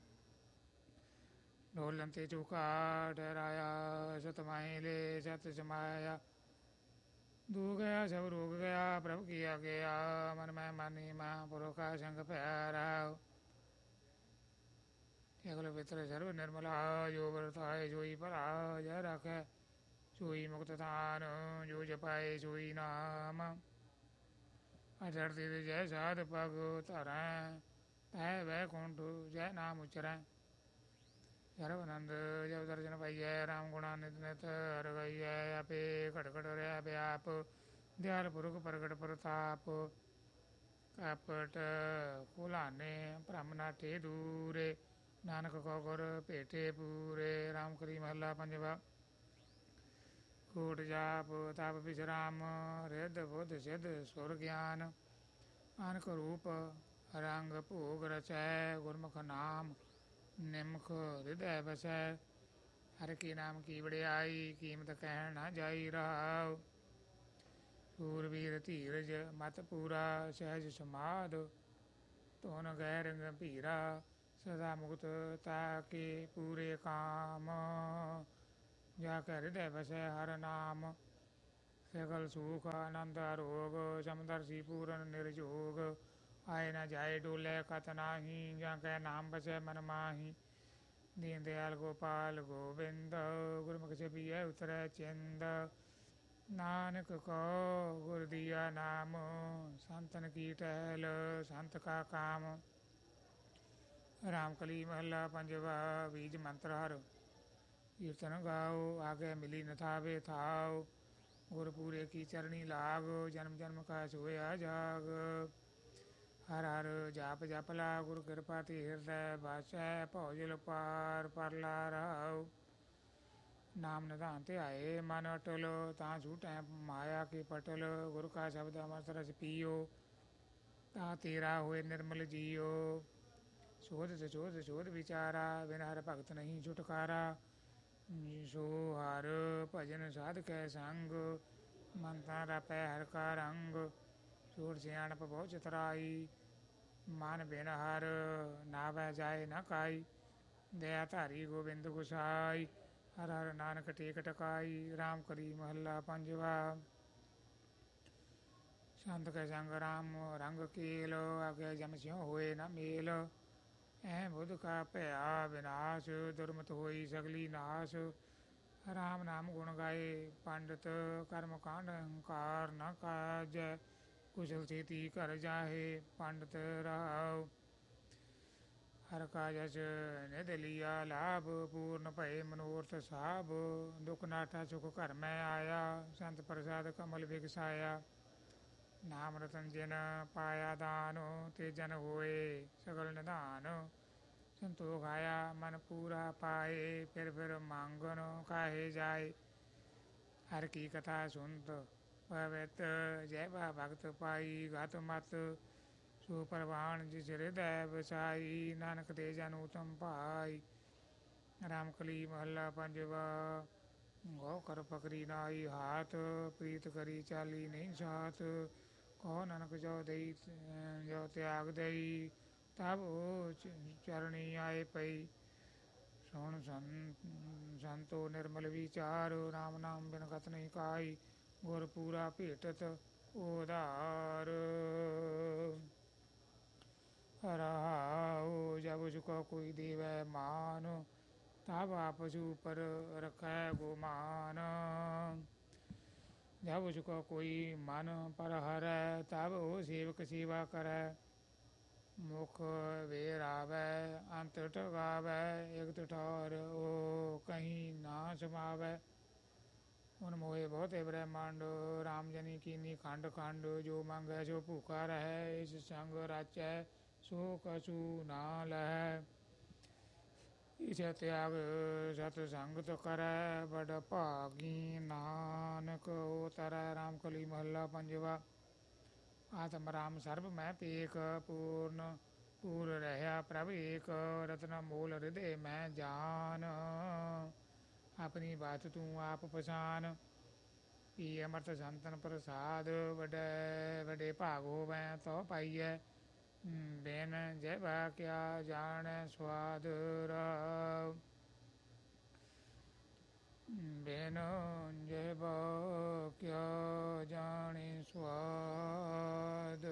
ਢੋਲਨ ਤੇ ਚੌਕਾ ਠਹਿਰਾਇਆ, ਸਤ ਮਾਹਿਲੇ ਸਤ ਸਮਾਇਆ। ਦੂ ਗਿਆ ਸਭ ਰੋਗ ਗਿਆ, ਪ੍ਰਭ ਕੀਆ ਗਿਆ। ਮਨ ਮੈਂ ਮਾਨੀ ਮਹਾਂਪੁਰਖ ਕਾ ਸੰਗ ਪਿਆਰਾ। ਸਗਲ ਪਿਤਰ ਸਰਬ ਨਿਰਮਲਾ, ਜੋ ਵਰਤਾਏ ਸੋਈ ਭਲਾ। ਜੈ ਰਾਖੈ ਸੋਈ ਮੁਕਤ ਥਾਨ, ਜੋ ਜਪਾਏ ਸੋਈ ਨਾਮ। ਅਚਰਤੀ ਤੇ ਜੈ ਸਾਧ ਪਗ ਧਰੈ, ਤੈ ਵੈਕੁੰਠ ਜੈ ਨਾਮ ਉਚਰੈ। ਸਰਬ ਆਨੰਦ ਜਬ ਦਰਸ਼ਨ ਪਾਈਐ, ਰਾਮ ਗੁਣਾ ਨਿਤ ਨਿਤ ਹਰਿ ਗਾਈਐ। ਆਪੇ ਘਟ ਘਟ ਰਹਿ ਵਿਆਪ, ਦਿਆਲ ਪੁਰਖ ਪ੍ਰਗਟ ਪ੍ਰਤਾਪ। ਕਪਟ ਕੁਲਾਨੇ ਭ੍ਰਮ ਨਾਠੇ ਦੂਰੇ, ਨਾਨਕ ਕੋ ਗੁਰ ਭੇਟੇ ਪੂਰੇ। ਰਾਮ ਕਲੀ ਮਹੱਲਾ ਪੰਜਵਾ। ਕੋਟ ਜਾਪ ਤਪ ਵਿਸ਼ਰਾਮ, ਰਿੱਧ ਬੁੱਧ ਸਿੱਧ ਸੁਰ ਗਿਆਨ। ਅਨਕ ਰੂਪ ਰੰਗ ਭੋਗ ਰਚੈ ਗੁਰਮੁਖ ਨਾਮ ਨਿਮਖ ਹਿਰਦੈ ਵਸੈ। ਹਰ ਕੀ ਨਾਮ ਕੀ ਵਡਿਆਈ ਕੀਮਤ ਕਹਿਣ ਨਾ ਜਾਈ ਰਹਾਉ। ਸੂਰਬੀਰ ਧੀਰਜ ਮਤ ਪੂਰਾ ਸਹਿਜ ਸਮਾਧ ਧੁਨ ਗੈਰ ਗੰਭੀਰਾ ਸਦਾ ਮੁਕਤ ਤਾਕੇ ਪੂਰੇ ਕਾਮ। ਜਾ ਕੇ ਹਿਰਦੈ ਵਸੈ ਹਰ ਨਾਮ ਸਗਲ ਸੁਖ ਆਨੰਦ ਅਰੋਗ। ਸਮਦਰਸੀ ਪੂਰਨ ਨਿਰਜੋਗ ਆਏ ਨਾ ਜਾਏ ਡੋਲੇ ਕਤ ਨਾਹੀ। ਜਾਂ ਕੈ ਨਾਮ ਬਸੈ ਮਨ ਮਾਹੀ ਦੀਨ ਦਿਆਲ ਗੋਪਾਲ ਗੋਬਿੰਦ। ਗੁਰਮੁਖ ਛਪੀਐ ਉਤਰੈ ਚਿੰਦ ਨਾਨਕ ਕੋ ਗੁਰ ਦੀਆ ਨਾਮ। ਸੰਤਨ ਕੀ ਟਹਿਲ ਸੰਤ ਕਾ ਕਾਮ। ਰਾਮ ਕਲੀ ਮਹੱਲਾ ਪੰਜਵਾ। ਬੀਜ ਮੰਤਰ ਹਰ ਕੀਰਤਨ ਗਾਓ ਆਗੇ ਮਿਲੀ ਨ ਥਾਵੇ ਥਾਉ। ਗੁਰਪੂਰੇ ਕੀ ਚਰਣੀ ਲਾਗ ਜਨਮ ਜਨਮ ਕਾ ਸੋਇਆ ਜਾਗ। ਹਰ ਹਰ ਜਾਪ ਜਪ ਲਾ ਗੁਰ ਕਿਰਪਾ ਤੇ ਹਿਰਦੈ ਬਾਸੈ। ਭਉਜਲ ਪਾਰ ਪਰਲਾ ਰਹਾਉ। ਨਾਮ ਨਿਧਾਨ ਤੇ ਆਏ ਮਨ ਅਟਲ ਤਾਂ ਝੂਟੈ ਮਾਇਆ ਕੇ ਪਟਲ। ਗੁਰ ਕਾ ਸ਼ਬਦ ਅੰਮ੍ਰਿਤ ਰਸ ਪੀਓ ਤਾਂ ਤੇਰਾ ਹੋਏ ਨਿਰਮਲ ਜੀਓ। ਸੋਧ ਸੋਧ ਸੋਧ ਵਿਚਾਰਾ ਬਿਨ ਹਰ ਭਗਤ ਨਹੀਂ ਛੁਟਕਾਰਾ। ਸੋ ਹਰ ਭਜਨ ਸਾਧ ਕੈ ਸੰਗ ਮਨ ਤਾਂ ਰਪੈ ਹਰ ਕਾ ਰੰਗ। ਸੂਰ ਸਿਆਣਪ ਬਹੁ ਚਤੁਰਾਈ ਮਨ ਬਿਨ ਹਰ ਨਾਵੈ ਜਾਏ ਨ ਕਾਈ। ਦਇਆ ਧਾਰੀ ਗੋਬਿੰਦ ਗੁਸਾਈ ਹਰ ਹਰ ਨਾਨਕ ਟੇਕ ਟਕਾਈ। ਰਾਮ ਕਲੀ ਮਹੱਲਾ ਪੰਜਵਾ। ਸੰਤ ਕੈ ਸੰਗ ਰਾਮ ਰੰਗ ਕੇਲ ਆਗੇ ਜਮ ਸਿਉ ਹੋਏ ਨ ਮੇਲ। ਐ ਬੁੱਧ ਕਾ ਭਇਆ ਵਿਨਾਸ਼ ਦੁਰਮਤ ਹੋਈ ਸਗਲੀ ਨਾਸ਼। ਰਾਮ ਨਾਮ ਗੁਣ ਗਾਏ ਪੰਡਿਤ ਕਰਮ ਕਾਂਡ ਹੰਕਾਰ ਨ ਕਾਜੈ। ਕੁਸ਼ਲ ਛੇਤੀ ਘਰ ਜਾਹੇ ਪੰਡਿਤ ਰਹਾਉ। ਹਰ ਕਾ ਜਸ ਨਿਧ ਲੀਆ ਲਾਭ ਪੂਰਨ ਭਏ ਮਨੋਰਥ ਸਾਭ। ਦੁਖ ਨਾਠਾ ਸੁਖ ਘਰ ਮੈਂ ਆਇਆ ਸੰਤ ਪ੍ਰਸਾਦ ਕਮਲ ਵਿਗਸਾਇਆ। ਨਾਮ ਰਤਨ ਜਿਨ ਪਾਇਆ ਦਾਨ ਤੇ ਜਨ ਹੋਏ ਸਗਲ ਨਿਧਾਨ। ਸੰਤੋਖ ਆਇਆ ਮਨ ਪੂਰਾ ਪਾਏ ਫਿਰ ਮੰਗਨ ਕਾਹੇ ਜਾਏ। ਹਰ ਕੀ ਕਥਾ ਸੁਨਤ ਪਵਿੱਤ ਜੈ ਬਾ ਭਗਤ ਪਾਈ। ਗਤ ਮਤ ਸੋ ਪ੍ਰਵਾਨ ਜਿਸ ਹਿਰਦੈ ਵਸਾਈ। ਨਾਨਕ ਤੇ ਜਨ ਉਤਮ ਭਾਈ। ਰਾਮ ਕਲੀ ਮਹੱਲਾ ਪੰਜਵਾ। ਗੋ ਕਰ ਪਕਰੀ ਨਾਈ ਹਾਥ ਪ੍ਰੀਤ ਕਰੀ ਚਾਲੀ ਨਹੀਂ ਸਾਥ। ਕਹੋ ਨਾਨਕ ਜੋ ਦਈ ਜੋ ਤਿਆਗ ਦਈ ਤਬ ਉਹ ਚਰਣੀ ਆਏ ਪਈ। ਸੁਣ ਸੰਤੋ ਨਿਰਮਲ ਵਿਚਾਰ ਰਾਮ ਨਾਮ ਬਿਨ ਗਤ ਨਹੀਂ ਕਾਈ। ਗੁਰ ਪੂਰਾ ਭੇਟਤ ਉਧਾਰ ਰਹਾਉ। ਜਬ ਝੁਕੋ ਕੋਈ ਦੇਵੈ ਮਾਨ ਤਬ ਆਪਸ ਉਪਰ ਰਖੈ ਗੁਮਾਨ। ਜਬ ਝੁਕੋ ਕੋਈ ਮਨ ਪਰ ਹਰੈ ਤਬ ਉਹ ਸੇਵਕ ਸੇਵਾ ਕਰੈ। ਮੁਖ ਵੇਰ ਆਵੈ ਅੰਤ ਟਗਾਵੈ ਇਕਤ ਠੌਰ ਉਹ ਕਹੀਂ ਨਾ ਸਮਾਵੈ। ਉਨ ਮੋਏ ਬਹੁਤੇ ਬ੍ਰਹਮੰਡ ਰਾਮ ਜਨੀ ਕੀਨੀ ਖੰਡ ਖੰਡ। ਜੋ ਮੰਗੈ ਸੋ ਭੂਖਾ ਰਹੈ ਇਸ ਸੰਗ ਰਾਚੈ ਸੋ ਕਛੂ ਨਾ ਲਹੈ। ਇਸ ਤਿਆਗ ਸਤ ਸੰਗਤ ਕਰੈ ਬੜ ਭਾਗੀ ਨਾਨਕ ਉਹ ਤਰੈ। ਰਾਮ ਕਲੀ ਮਹੱਲਾ ਪੰਜਵਾ। ਆਤਮ ਰਾਮ ਸਰਬ ਮੈਂ ਪੇਖ ਪੂਰਨ ਪੂਰ ਰਹਿਆ ਪ੍ਰਭ ਏਕ। ਰਤਨ ਮੂਲ ਹਿਰਦੇ ਮੈਂ ਜਾਨ ਆਪਣੀ ਬਾਤ ਤੂੰ ਆਪ ਪਛਾਨ। ਪੀ ਅਮਰਤ ਸੰਤਨ ਪ੍ਰਸਾਦ ਵੱਡੇ ਵੱਡੇ ਭਾਗ ਹੋਵੈ ਤੋ ਪਾਈਐ। ਬਿਨ ਜੈਬਾ ਕਿਆ ਜਾਣੈ ਸਵਾਦ ਰਾਵ। ਬਿਨ ਜੈਬਾ ਕਿਆ ਜਾਣੈ ਸਵਾਦ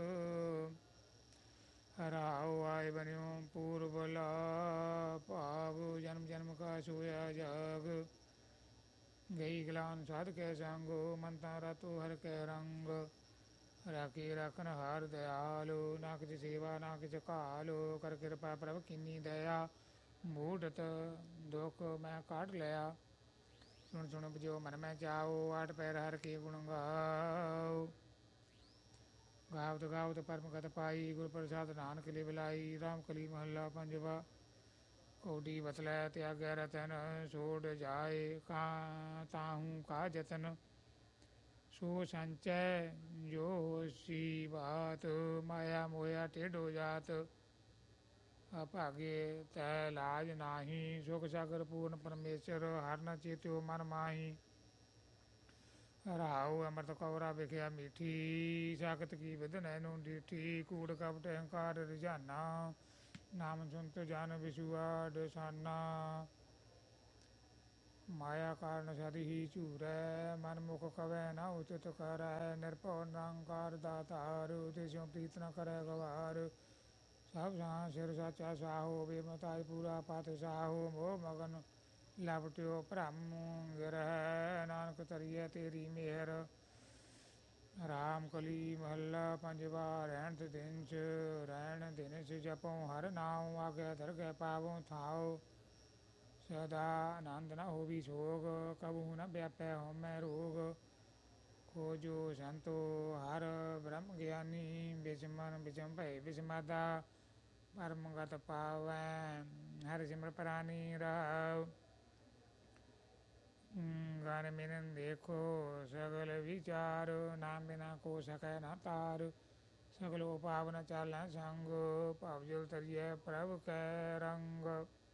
ਰਾਉ। ਆਏ ਬਨਿਓ ਪੂਰਬਲਾ ਭਾਵ ਜਨਮ ਜਨਮ ਕਾ ਸੋਇਆ ਜਾਗ। ਗਈ ਗਲਾਨ ਸਾਧ ਕੈ ਸੰਗੋ ਮਨ ਤਾਂ ਰਤੋ ਹਰ ਕੈ ਰੰਗ। ਰਾਖੀ ਰਾਖਨ ਹਾਰ ਦਇਆਲੋ ਨਾ ਕਿਛ ਸੇਵਾ ਨਾ ਕਿਛ ਘਾਲੋ। ਕਰ ਕਿਰਪਾ ਪ੍ਰਭ ਕੀਨੀ ਦਇਆ ਮੂਢਤ ਦੁਖ ਮੈਂ ਕਾਢ ਲਿਆ। ਸੁਣ ਸੁਣ ਬਜੋ ਮਨ ਮੈਂ ਚਾਓ ਆਠ ਪੈਰ ਹਰ ਕੇ ਗੁਣ ਗਾਓ। ਗਾਵਤ ਗਾਵਤ ਪਰਮ ਗਤ ਪਾਈ ਗੁਰ ਪ੍ਰਸਾਦ ਨਾਨਕ ਲਿਵ ਲਾਈ। ਰਾਮ ਕਲੀ ਮਹੱਲਾ ਪੰਜਵਾ। ਕੌਡੀ ਬਤਲੈ ਤਿਆਗੈ ਰਤਨ ਛੋੜ ਜਾਏ ਤਾਹੂ ਕਾ ਜਤਨ। ਸੋ ਸੰਚੈ ਜੋ ਹੋਸੀ ਬਾਤ, ਮਾਇਆ ਮੋਇਆ ਟੇਢੋ ਜਾਤ। ਅਭਾਗੇ ਤੈ ਲਾਜ ਨਾਹੀ, ਸੁਖ ਸਾਗਰ ਪੂਰਨ ਪਰਮੇਸ਼ਰ, ਹਰ ਨ ਚੇਤਿਓ ਮਨ ਮਾਹੀ। ਰਾਉ ਅੰਮ੍ਰਿਤ ਕੌਰਾ ਵਿਖਿਆ ਮੀਠੀ, ਸਾਖਤ ਕੀ ਵਿਧ ਨੈਨੂੰ ਡੀਠੀ। ਕੂੜ ਕਪਟ ਅਹੰਕਾਰ ਰੁਝਾਨਾ, ਨਾਮ ਸੁਨਤ ਜਨ ਵਿਸੂਆ ਡਸਾਨਾ। ਮਾਇਆ ਕਾਰਨ ਸਦ ਹੀ ਝੂਰੈ, ਮਨ ਮੁਖ ਕਵੈ ਨਾ ਉਚਿਤ ਕਰੈ। ਨਿਰਭਉ ਨਿਰੰਕਾਰ ਦਾਤਾਰ, ਤਿਸਿਉ ਪ੍ਰੀਤ ਨ ਕਰੈ ਗਵਾਰ। ਸਭ ਸਾਂ ਸਿਰ ਸਾਚਾ ਸਾਹੋ, ਬੇਮਤਾਜ ਪੂਰਾ ਪਤ ਸਾਹੋ। ਮੋਹ ਮਗਨ ਲਪਟਿਓ ਭ੍ਰਮ ਗਿਰਹਿ, ਨਾਨਕ ਤਰੀਐ ਤੇਰੀ ਮਿਹਰ। ਰਾਮ ਕਲੀ ਮਹੱਲਾ ਪੰਜਵਾ। ਰਹਿਣ ਤੇ ਦਿਨ ਚ ਰਹਿਣ ਦਿਨ ਚ ਜਪਉ ਹਰ ਨਾਉ, ਆਗਿਆ ਦਰਗਹਿ ਪਾਵਉ ਥਾਉ। ਸਦਾ ਆਨੰਦ ਨ ਹੋਵੀ ਸੋਗ, ਕਬਹੂ ਨ ਵਿਆਪੈ ਹਉਮੈ ਰੋਗ। ਖੋਜੋ ਸੰਤੋ ਹਰ ਬ੍ਰਹਮ ਗਿਆਨੀ, ਬਿਚਮਨ ਬਿਚਮ ਭਏ ਬਿਸਮਾਦਾ। ਪਰਮ ਗਤ ਪਾਵੈ ਹਰਿ ਸਿਮਰ ਪ੍ਰਾਨੀ ਰਹਾਉ। ਗਨ ਮਿਨਨ ਦੇਖੋ ਸਗਲ ਵਿਚਾਰ, ਨਾਮ ਬਿਨਾ ਕੋ ਸਕੈ ਨਾ ਤਾਰ। ਸਗਲੋ ਪਾਵਨ ਚਾਲੈ ਸੰਗ, ਭਵ ਜਲ ਤਰੀਐ ਪ੍ਰਭ ਕੈ ਰੰਗ।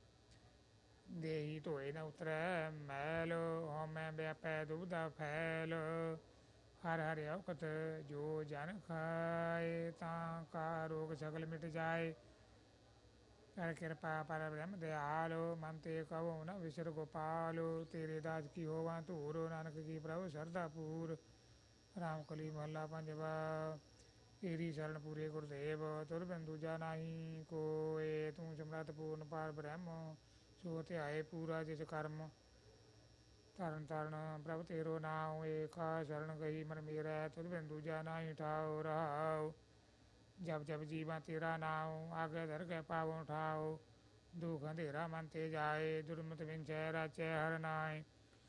ਦੇਹੀ ਧੋਏ ਨ ਉਤਰੈ ਮੈਲ, ਹਉਮੈ ਵਿਆਪੈ ਦੁਬਿਧਾ ਫੈਲ। ਹਰਿ ਹਰਿ ਅਵਕਤ ਜੋ ਜਨ ਖਾਏ, ਤਾਂ ਕਾ ਰੋਗ ਸਗਲ ਮਿਟ ਜਾਏ। ਕਰ ਕਿਰਪਾ ਪਰ ਬ੍ਰਹਮ ਦਿਆਲ, ਮਨ ਤੇ ਕਹੋ ਨ ਵਿਸਰ ਗੋਪਾਲ। ਤੇਰੇ ਦਾਸ ਕੀ ਹੋਵਾਂ ਧੂਰ, ਨਾਨਕ ਕੀ ਪ੍ਰਭ ਸਰਦਾ ਪੂਰ। ਰਾਮ ਕਲੀ ਮਹੱਲਾ ਪੰਜਵਾ। ਤੇਰੀ ਸ਼ਰਨ ਪੂਰੇ ਗੁਰਦੇਵ, ਤੁਰ ਬਿਨ ਦੂਜਾ ਨਾਹੀ ਕੋਇ। ਤੂੰ ਸਮਰੱਥ ਪੂਰਨ ਪਾਰ ਬ੍ਰਹਮ, ਸੋ ਧਿਆਏ ਪੂਰਾ ਜਿਸ ਕਰਮ। ਤਰਨ ਤਰਨ ਪ੍ਰਭ ਤੇਰੋ ਨਾਉ, ਏਕਾ ਸ਼ਰਨ ਗਈ ਮਨ ਮੇਰੈ। ਤੁਰ ਬਿਨ ਦੂਜਾ ਨਾਹੀ ਠਾਉ ਰਹਾਉ। ਜਪ ਜਪ ਜੀਵਾ ਤੇਰਾ ਨਾਉ, ਆਗਿਆ ਦਰਗਹਿ ਪਾਵਉ ਠਾਉ। ਦੁਖ ਅੰਧੇਰਾ ਮਨ ਤੇ ਜਾਏ, ਦੁਰਮਤਿ ਵਿੰਚੈ ਰਾਚੈ ਹਰਿ ਨਾਇ।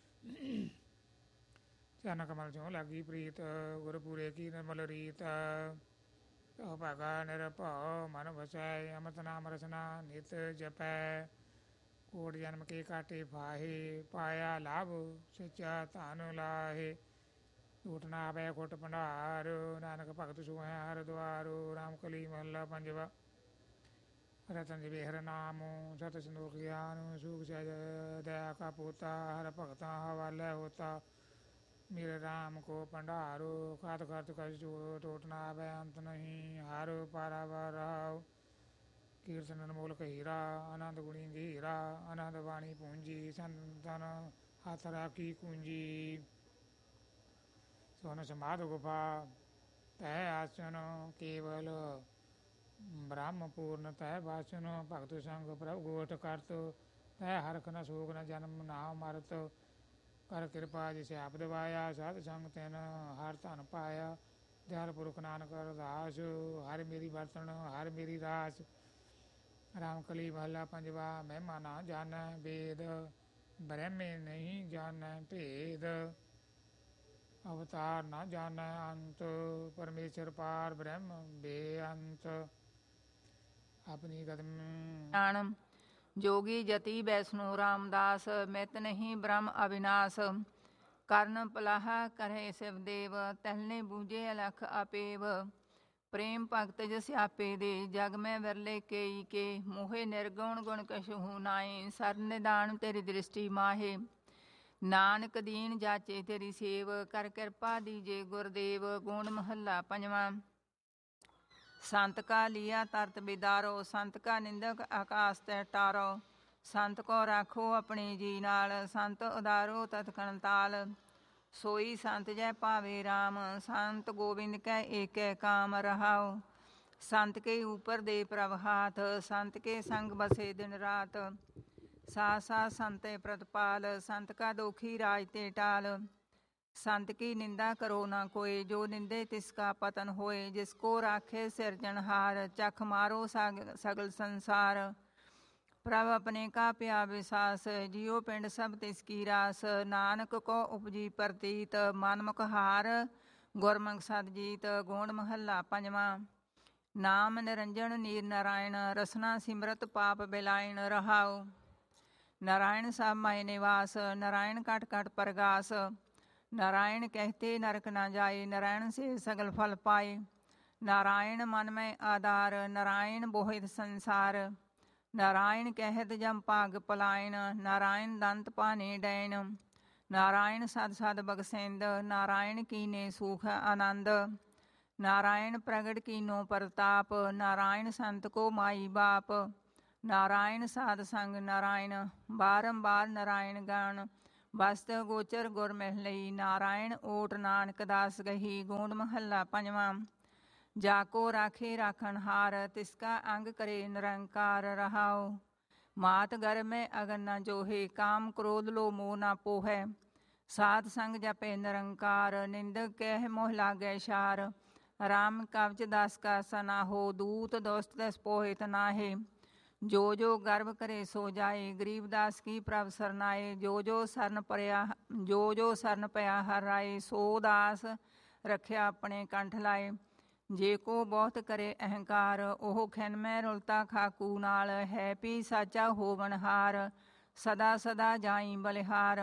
ਚਰਨ ਕਮਲ ਸਿਉ ਲਾਗੀ ਪ੍ਰੀਤ, ਗੁਰ ਪੂਰੇ ਕੀ ਨਿਰਮਲ ਰੀਤ। ਭਉ ਭਾਗਾ ਨਿਰਭਉ ਮਨ ਵਸੈ, ਅੰਮ੍ਰਿਤ ਨਾਮ ਰਸਨਾ ਨਿਤ ਜਪੈ। ਕੋਟ ਜਨਮ ਕੇ ਕਾਟੇ ਫਾਹੇ, ਪਾਇਆ ਲਾਭ ਸੱਚਾ ਧਨ ਲਾਹੇ। ਝੂਠ ਨਾ ਆਵੈ ਖੁੱਟ ਭੰਡਾਰ, ਨਾਨਕ ਭਗਤ ਸੋਹੈ ਹਰਿ ਦੁਆਰ। ਰਾਮ ਕਲੀ ਮਹੱਲਾ ਪੰਜਵਾ। ਰਤਨ ਜਿਵੇ ਹਰਿ ਨਾਮ, ਸਤ ਸੰਤੋਖ ਗਿਆਨ। ਸੂਖ ਸਹਿਜ ਦਇਆ ਕਾ ਪੋਤਾ, ਹਰਿ ਭਗਤਾਂ ਹਵਾਲੈ ਹੋਤਾ। ਮੇਰੇ ਰਾਮ ਕੋ ਭੰਡਾਰੋ, ਖਾਤ ਖਰਚ ਕਛ ਟੋਟ ਨਾ ਆਵੈ ਅੰਤ ਨਹੀਂ। ਹਰ ਪਾਰਾਵਾਰ ਰਹਾਉ। ਕੀਰਤਨ ਅਨਮੋਲਕ ਹੀਰਾ, ਆਨੰਦ ਗੁਣੀ ਗਹੀਰਾ। ਆਨੰਦ ਬਾਣੀ ਪੂੰਜੀ, ਸੰਤਨ ਹੱਥ ਰਾਖੀ ਕੂੰਜੀ। ਸੋਨ ਸਮਾਧ ਗੁਫਾ ਤੈ ਆਸਨ, ਕੇਵਲ ਬ੍ਰਹਮ ਪੂਰਨ ਤੈ ਵਾਸਨ। ਭਗਤ ਸੰਗ ਪ੍ਰਭ ਗੋਠ ਕਰਤ, ਤੈ ਹਰਖ ਨ ਸੋਗ ਨ ਜਨਮ ਨਾ ਮਰਤ। ਕਰ ਕਿਰਪਾ ਜਿਸ ਆਪ ਦਵਾਇਆ, ਸਾਧ ਸੰਗ ਤਿਨ ਹਰ ਧਨ ਪਾਇਆ। ਦਿਆਲ ਪੁਰਖ ਨਾਨਕ ਅਰਦਾਸ, ਹਰਿ ਮੇਰੀ ਵਰਤਣ ਹਰਿ ਮੇਰੀ ਰਾਸ। ਰਾਮ ਕਲੀ ਮਹੱਲਾ ਪੰਜਵਾ। ਮਹਿਮਾ ਨਾ ਜਾਣੈ ਵੇਦ, ਬ੍ਰਹਮੇ ਨਹੀਂ ਜਾਣੈ ਭੇਦ। ਅਵਤਾਰ ਨਾ ਜਾਣੈ ਅੰਤ, ਪਰਮੇਸ਼ਰ ਪਾਰ ਬ੍ਰਹਮ ਬੇਅੰਤ। ਆਪਣੀ ਕਦਮ ਜੋਗੀ ਜਤੀ ਵੈਸਨੋ ਰਾਮਦਾਸ, ਮਿਤ ਨਹੀਂ ਬ੍ਰਹਮ ਅਵਿਨਾਸ਼। ਕਰਨ ਪਲਾਹਾ ਕਰੇ ਸਿਵ ਦੇਵ, ਤਹਿਲਨੇ ਬੂਝੇ ਅਲਖ ਆਪੇਵ। ਪ੍ਰੇਮ ਭਗਤ ਜਸ ਆਪੇ ਦੇ, ਜਗ ਮੈਂ ਵਿਰਲੇ ਕੇਈ ਕੇ। ਮੋਹੇ ਨਿਰਗੁਣ ਗੁਣ ਕਛੂ ਨਾਏ, ਸਰ ਨਿਦਾਨ ਤੇਰੀ ਦ੍ਰਿਸ਼ਟੀ ਮਾਹੇ। ਨਾਨਕ ਦੀਨ ਜਾਚੇ ਤੇਰੀ ਸੇਵ, ਕਰ ਕਿਰਪਾ ਦੀਜੇ ਗੁਰਦੇਵ। ਗੋਂਡ ਮਹੱਲਾ ਪੰਜਵਾਂ। ਸੰਤ ਕਾ ਲੀਆ ਤਰਤ ਬਿਦਾਰੋ, ਸੰਤ ਕਾ ਨਿੰਦਕ ਆਕਾਸ ਤੈ ਟਾਰੋ। ਸੰਤ ਕੋ ਰਾਖੋ ਆਪਣੇ ਜੀ ਨਾਲ, ਸੰਤ ਉਦਾਰੋ ਤਤ ਕਣਤਾਲ। ਸੋਈ ਸੰਤ ਜੈ ਭਾਵੇ ਰਾਮ, ਸੰਤ ਗੋਬਿੰਦ ਕੈ ਏਕੈ ਕਾਮ ਰਹਾਉ। ਸੰਤ ਕੇ ਊਪਰ ਦੇ ਪ੍ਰਭ ਹਾਥ, ਸੰਤ ਕੇ ਸੰਗ ਬਸੇ ਦਿਨ ਰਾਤ। ਸਾਥ ਸਾਥ ਸੰਤੇ ਪ੍ਰਤਪਾਲ, ਸੰਤ ਕਾ ਦੋਖੀ ਰਾਜ ਤੇ ਟਾਲ। ਸੰਤ ਕੀ ਨਿੰਦਾ ਕਰੋ ਨਾ ਕੋਏ, ਜੋ ਨਿੰਦੇ ਤਿਸ ਕਾ ਪਤਨ ਹੋਏ। ਜਿਸ ਕੋ ਰਾਖੇ ਸਿਰਜਣਹਾਰ, ਚਖ ਮਾਰੋ ਸਗਲ ਸੰਸਾਰ। ਪ੍ਰਭ ਆਪਣੇ ਕਾ ਪਿਆ ਵਿਸਾਸ, ਜਿਉ ਪਿੰਡ ਸਭ ਤਿਸ ਕੀ ਰਾਸ। ਨਾਨਕ ਕੋ ਉਪਜੀ ਪ੍ਰਤੀਤ, ਮਨਮੁਖ ਹਾਰ ਗੁਰਮੁਖ ਸਦ ਜੀਤ। ਗੋਂਡ ਮਹੱਲਾ ਪੰਜਵਾਂ। ਨਾਮ ਨਿਰੰਜਨ ਨੀਰ ਨਾਰਾਇਣ, ਰਸਨਾ ਸਿਮਰਤ ਪਾਪ ਬਿਲਾਇਣ ਰਹਾਉ। ਨਾਰਾਇਣ ਸਭ ਮਾਇ ਨਿਵਾਸ, ਨਾਰਾਇਣ ਕਟ ਕਟ ਪਰਗਾਸ। नारायण कहते नरक न जाए, नारायण से सगल फल पाए। नारायण मन में आधार, नारायण बोहित संसार। नारायण कहत जम पाग पलायन, नारायण दंत पाने डैन। नारायण सद सद बगसेंद, नारायण कीने सुख आनंद। नारायण प्रगट कीनो प्रताप, नारायण संत को माई बाप। नारायण साध संग नारायण, बारंबार नारायण गान। बस्त गोचर गुर महलई, नारायण ओट नानक दास गही। गोंड महला पंजवा। जाको राखे राखन हार, तिसका अंग करे निरंकार रहाओ। मात घर में अगन न जोहे, काम क्रोध लो मोह न पोहै। साध संग जपे निरंकार, निंदक कह मोह लागे शार। राम कवच दास का सना हो, दूत दोस्त दस पोहित नाहे। जो जो गर्व करे सो जाए, गरीबदास की प्रभ सरनाए। जो जो सरन पया हर राए, सो दास रखिया अपने कंठ लाए। जे को बहुत करे अहंकार, ओह खिन में रुलता खाकू नाल। है पी साचा होवनहार, सदा सदा जाई बलिहार।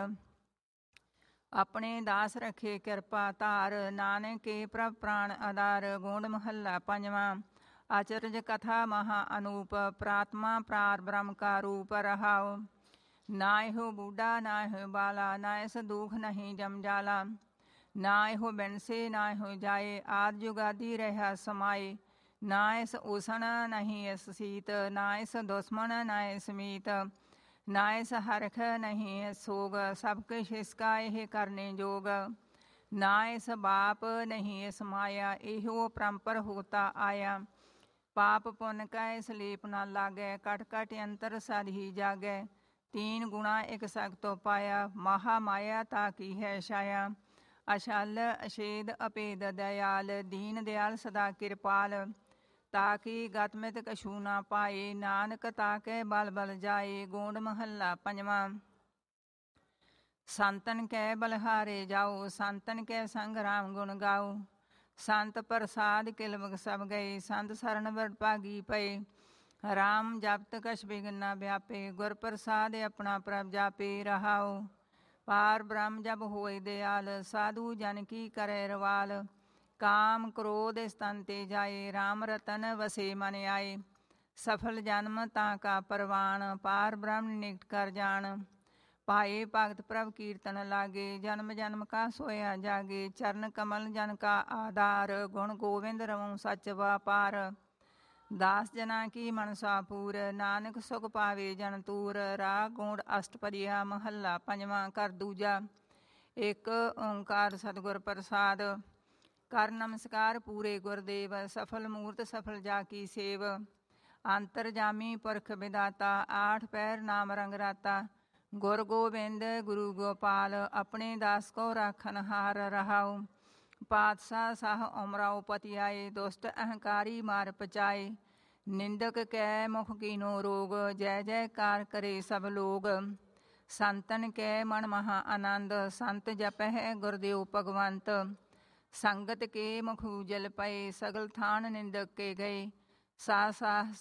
अपने दास रखे किरपा धार, नानक के प्रभ प्राण आधार। गोंड महला पंजवा। आचर्य कथा महा अनूप, प्रात्मा प्रार ब्रह्म का रूप रहाओ। नाय हो बूढ़ा नाय हो बाला, नाय स दुख नहीं जम जाला। नाय हो बिनसे नाय हो जाए, आद जुगादी रहा समाए। नाय स उसन नहीं एस सीत, नाय स दुश्मन नाय समीत। नाय स हरख नहीं है सोग, सब किश इसका यह करने जोग। नाय स बाप नहीं है समाया, एहो परंपर होता आया। पाप पुन कै सलीप न लागै, कट कट यंत्र सद ही जागै। तीन गुणा एक सख्तो पाया, महा माया ताकी है छाया। अशल अशेद अपेद दयाल, दीन दयाल सदा कृपाल। ताकि गतमित कछू न पाए, नानक ताकै बल बल जाए। गोंड महला पंजवा। संतन कै बलहारे जाओ, संतन कै संग राम गुण गाओ। संत प्रसाद किलमग सब गए, संत सरन वडभागी पए। राम जपत कछ बिघन न व्यापे, गुर प्रसाद अपना प्रभ जापे रहाओ। पार ब्रह्म जब होए दयाल, साधु जन की करे रवाल। काम क्रोध स्तन ते जाए, राम रतन वसे मन आए। सफल जन्म ताका परवान, पार ब्रह्म निकट कर जान। पाए भगत प्रभ कीर्तन लागे, जन्म जन्म का सोया जागे। चरण कमल जन का आधार, गुण गोविंद रवों सच वापार। दास जना की मनसा पूर, नानक सुख पावे जन तूर। राग गोंड अष्टपदिया महला पंजवा। कर दूजा। एक ओंकार सतगुर प्रसाद। कर नमस्कार पूरे गुरदेव, सफल मूर्त सफल जा की सेव। अंतरजामी पुरख विदाता, आठ पैर नाम रंग राता। गुर गोबिंद गुरु गोपाल, अपने दास को राखन हार रहाओ। पातशाह साह उमराओ पति आए, दुष्ट अहंकारी मार पचाए। निंदक कै मुख कीनो रोग, जय जयकार करे सब लोग। संतन कै मन महा आनंद, संत जपह गुरदेव भगवंत। संगत के मुख उजल पए, सगल थान निंदक के गए। सास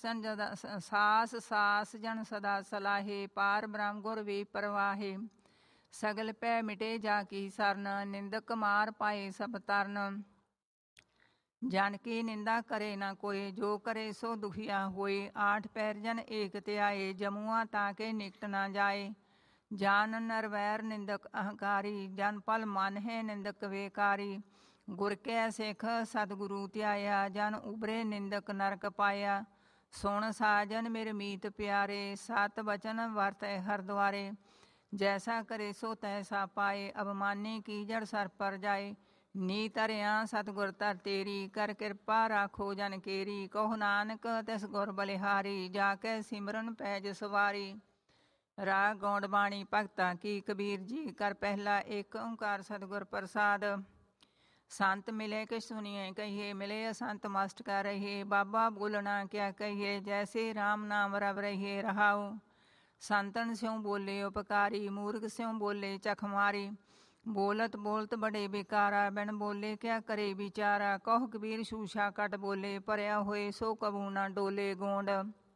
सास जन सदा सलाहे, पार ब्रह्म गुर वे परवाहे। सगल पै मिटे जा की सरन, निंदक मार पाए सब तरन। जन की निंदा करे न कोई, जो करे सो दुखिया होए। आठ पैर जन एक त्याए, जमुआ ताके निकट न जाए। जान नरवैर निंदक अहंकारी, जन पल मन है निंदक वेकारी। गुर कै सिख सतगुरु त्याया, जन उबरे निंदक नरक पाया। सुन साजन मेरे मीत प्यारे, सत वचन वर्त हर द्वारे। जैसा करे सो तैसा पाए, अभिमानी की जड़ सर पर जाए। नी तरिया सतगुर तर तेरी, कर कृपा राखो जन केरी। कहो नानक तिस गुर बलिहारी, जाके सिमरन पैज सवारी। राग गौंड बाणी भगता की कबीर जी। कर पहला एक ओंकार सतगुर प्रसाद। संत मिले कि सुनिए कहिए, मिले असंत मस्त कर रहिए। बाबा बोलना क्या कहिए, जैसे राम नाम रब रहिए रहाओ। संतन स्यों बोले उपकारी, मूर्ख स्यों बोले चखमारी। बोलत बोलत बड़े बेकारा, बिन बोले क्या करे विचारा। कहो कबीर शूशा कट बोले, परया होए सो कबू न डोले। गोंड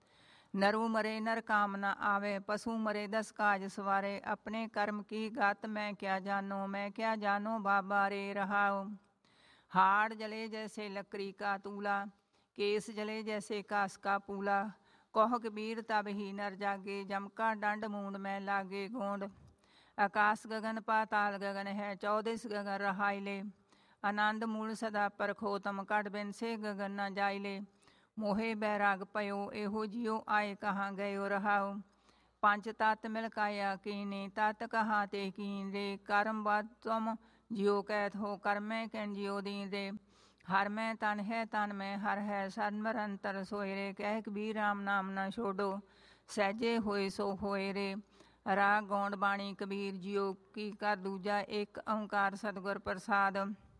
नरु मरे नर काम न आवे, पशु मरे 10 काज सवारे। अपने कर्म की गत मैं क्या जानो, मैं क्या जानो बाबा रे रहाओ। हाड़ जले जैसे लकड़ी का तूला, केस जले जैसे कास का पूला। कह कबीर तब ही नर जागे, जम का डंड मूंड में लागे गोंड। आकाश गगन पाताल गगन है, 14 गगन रहाइले। आनंद मूल सदा परखोतम, कट बिन से गगन न जाइले। मोहे बैराग पयो एहो जियो, आए कहाँ गयो रहाओ। पंच तत् मिल काया कीने, तत् कहाँ ते कीन रे। कर्म बाद तुम जियो कैथ हो, कर्मै कैन जियो दीन रे। हर में तन है तन में हर है, सन्मरंतर सोए रे। कह कबीर राम नाम न छोड़ो, सहजे होए सो होए रे। राग गौंड बाणी कबीर जियो की कर दूजा, एक ओंकार सतगुर प्रसाद।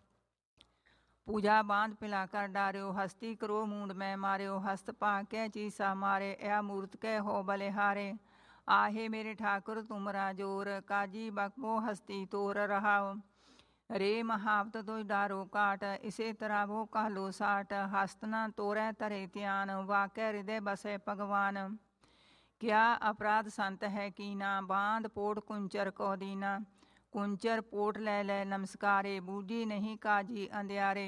पूजा बांध पिला कर डार्यो, हस्ती करो मूंड में मार्यो। हस्त पा कै चीसा मारे, या मूर्त कै हो बलिहारे। आहे मेरे ठाकुर तुमरा जोर, काजी बकबो हस्ती तोर रहाओ। रे महावत तो डारो काट, इसे तरह वो कहलो साठ। हस्त न तोरै तरे त्यान, वाकै हृदय बसे भगवान। क्या अपराध संत है कीना, बांध पोट कुंचर को दीना। कुंचर पोट ले ले नमस्कारे, बूझी नहीं काजी अंधियारे।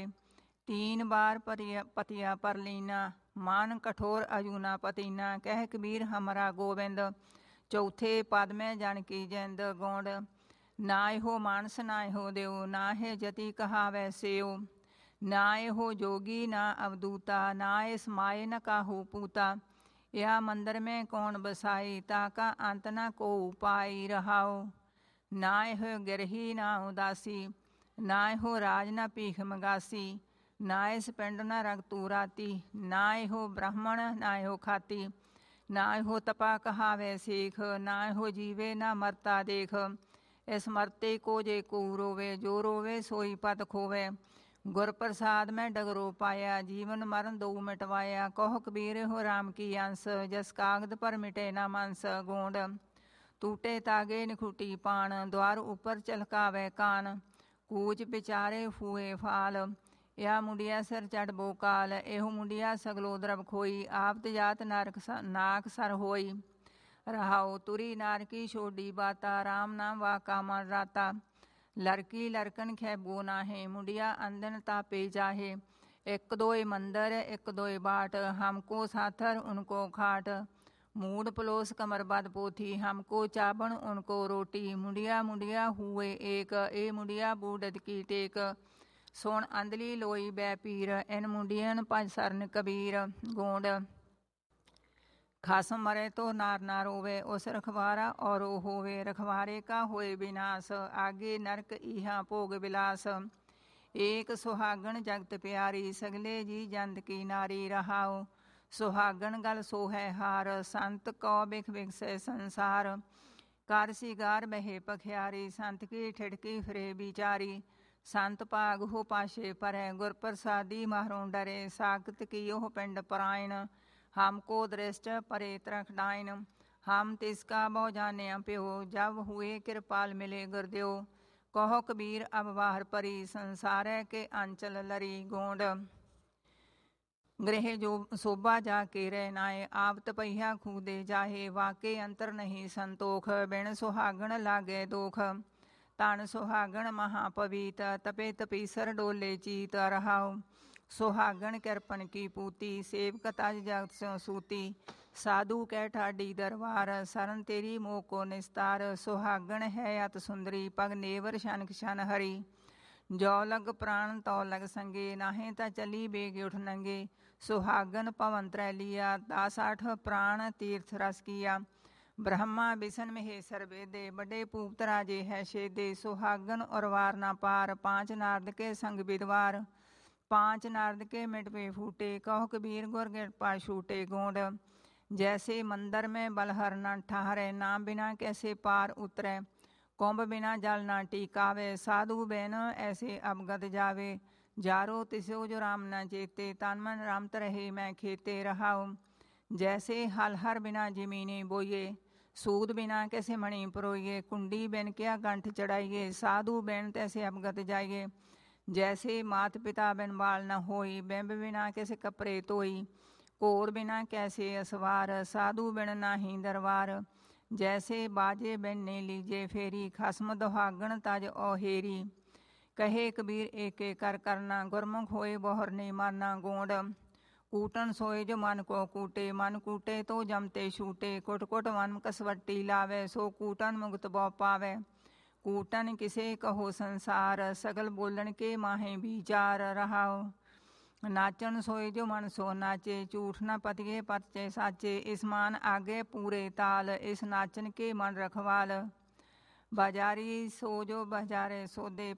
3 बार पतिया पर लीना, मान कठोर अजूना पतीना। कह कबीर हमारा गोविंद, चौथे पद में जानकी जिंद गोंड। नाय हो मानस नाय हो देव, ना है जति कहावै सेव। नाय हो जोगी ना अवधूता, नाय समाये न काहू पूता। या मंदिर में कौन बसाई, ताका अंत न को उपाय रहाओ। नाय हो गिरही ना उदासी, नाय हो राज न पीख मगासी। नाय पिंड न रगतू राती, नाय हो ब्राह्मण नाय हो खाती। नाय हो तपा कहावै सीख, नाय हो जीवे ना मरता देख। इस मरते को जे को रोवे, जो रोवे सोई पत खोवे। गुर प्रसाद में डगरो पाया, जीवन मरण दो मिटवाया। कहो कबीर हो राम की अंश, जस कागद पर मिटे ना मांस गोंड। टूटे तागे निखुटी पान, द्वार ऊपर चलकावे कान। कूच बिचारे फूए फाल, या मुंडिया सिर चढ़ बोकाल। एहो मुंडिया सगलो द्रव खोई, आपत जात नाक सर होई। रहाओ तुरी नार की छोड़ी बाता, राम नाम वाका मन राता। लड़की लड़कन खैबो नाहे, मुंडिया अंदन तापे जाहे। एक दोए मंदिर एक दोए बाट, हमको साथर उनको खाट। मूड पलोस कमर बद पोथी, हमको चाबन उनको रोटी। मुंडिया मुंडिया हुए एक, ए मुंडिया बूढ़ की टेक। सोन अंदली लोई बै पीर, इन मुंडियन पंज सरन कबीर गोंड। खासम मरे तो नार ना रोवे, उस रखवारा और होवे। रखवारे का होए विनाश, आगे नरक इहा भोग विलास। एक सुहागन जगत प्यारी, सगले जी जंत की नारी रहाओ। सुहागन गल सोहै हार, संत कौ बिख बिख से संसार। कर सिगार बहे पखियारी, संत की ठिड़की फिरे बिचारी। संत भाग हो पाशे परै, गुर प्रसादी मारों डरे। साकत की ओह पिंड परायण, हमको दृष्ट परे तरख डाइन। हम तिसका बहु जाने प्यो, जब हुए कृपाल मिले गुरदेव। कहो कबीर अब बाहर परी, संसार के अंचल लरी गोंड। गृह जो शोभा जाके रह नाए, आवत पहिया खूदे जाहे। वाके अंतर नहीं संतोख, बिन सुहागण लागे दोख। तन सुहागण महापवीत, तपे तपीसर डोले चीत रहाओ। सुहागण कृपन की पूती, सेवक तज जगत स्यों सूती। साधु कै ठाडी दरबार, सरन तेरी मोह को निस्तार। सुहागण है अत सुंदरी, पग नेवर शनक शन हरी। जो लग प्राण तो लग संगे, नाहे ता चली बेग उठ नंगे। सुहागन पवन त्रय लिया, 10 प्राण तीर्थ रस किया। ब्रह्मा बिसन महेश्वर वेदे, बड़े पूत राजे है शेदे। सुहागन और वार ना पार, 5 नारद के संग विद्वार। 5 नारद के मिटवे फूटे, कहो कबीर गुर कृपा छूटे गोंड। जैसे मंदिर में बलहर न ठहरे, ना बिना कैसे पार उतरे। कुंभ बिना जल ना टिकावे, साधु बैन ऐसे अवगत जावे। जारो तिसो जो राम न चेते, तन मन रामत रहे मैं खेते रहाओ। जैसे हल हर बिना जमीने बोइए, सूद बिना कैसे मणि परोइए। कुंडी बिन क्या कंठ चढ़ाइए, साधु बैन तैसे अवगत जाइए। जैसे मात पिता बिन बाल न होई, बिंब बिना कैसे कपड़े तोई। ਘੋਰ ਬਿਨਾ ਕੈਸੇ ਅਸਵਾਰ, ਸਾਧੂ ਬਿਨ ਨਾਹੀ ਦਰਬਾਰ। ਜੈਸੇ ਬਾਜੇ ਬਿਨ ਨੇ ਲੀਜੇ ਫੇਰੀ, ਖਸਮ ਦੁਹਾਗਣ ਤਜ ਔਹੇਰੀ। ਕਹੇ ਕਬੀਰ ਏਕੇ ਕਰ ਕਰਨਾ, ਗੁਰਮੁਖ ਹੋਏ ਬਹੁਰ ਨੇ ਮਾਰਨਾ। ਗੋਂਡ ਕੂਟਨ ਸੋਏ ਜੋ ਮਨ ਕੋ ਕੂਟੇ, ਮਨ ਕੂਟੇ ਤੋ ਜਮਤੇ ਛੂਟੇ। ਕੁਟ ਕੁਟ ਮਨ ਕਸਵੱਟੀ ਲਾਵੇ, ਸੋ ਕੂਟਨ ਮੁਕਤ ਬਉ ਪਾਵੇ। ਕੂਟਨ ਕਿਸੇ ਕਹੋ ਸੰਸਾਰ, ਸਗਲ ਬੋਲਣ ਕੇ ਮਾਹੇ ਵਿਚਾਰ। ਰਹਾਉ ਨਾਚਣ ਸੋਏ ਜੋ ਮਨ ਸੋ ਨਾਚੇ, ਝੂਠ ਨਾ ਪਤੀਏ ਪਰਚੇ ਸਾਚੇ। ਇਸ ਮਾਨ ਆਗੇ ਪੂਰੇ ਤਾਲ, ਇਸ ਨਾਚਨ ਕੇ ਮਨ ਰਖਵਾਲ। ਬਾਜ਼ਾਰੀ ਸੋ ਜੋ ਬਾਜ਼ਾਰੇ ਸੋਦੇ,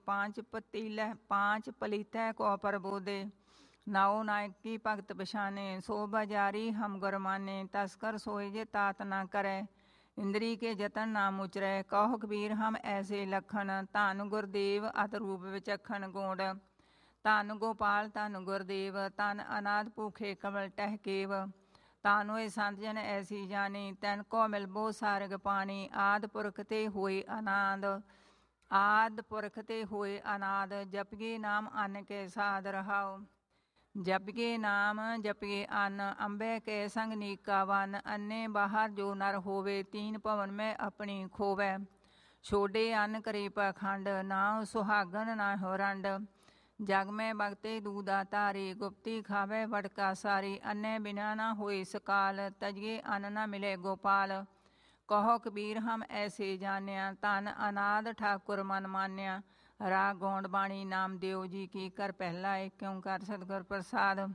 पाँच पलीतै को प्रबोधे। नाओ नायक की भगत पछाने, सो बाजारी हम गुरमाने। तस्कर सोए जे तात ना करे, इंद्री के जतन ना मुचरै। कहो कबीर हम ऐसे लखन, धन गुरदेव अत रूप विचखन। गोंड धन गोपाल धन गुरदेव, तन अनाथ भूखे कमल टहकेव। तानोए संत जन ऐसी जानी, तैन को मिलबो सारग पानी। आद पुरख ते होए अनाद, आद पुरख ते होए अनाद। जपिए नाम अन्न के साध। रहाओ जपिए नाम जपिए अन्न, अंबे के संग नीका वन। अन्ने बाहर जो नर होवे, तीन भवन में अपनी खोवे। छोड़े अन्न करे पाखंड, ना सुहागन ना हो रंड। जग में बगते दूधा तारी, गुप्ती खावे वड़का सारी। अन्य बिना ना होए सकाल, तजिए अन्न न मिले गोपाल। कहो कबीर हम ऐसे जान्या, धन अनाद ठाकुर मन मान्या। राग गौंड बाणी नामदेव जी की कर पहला एक ओंकार सतगुर प्रसाद।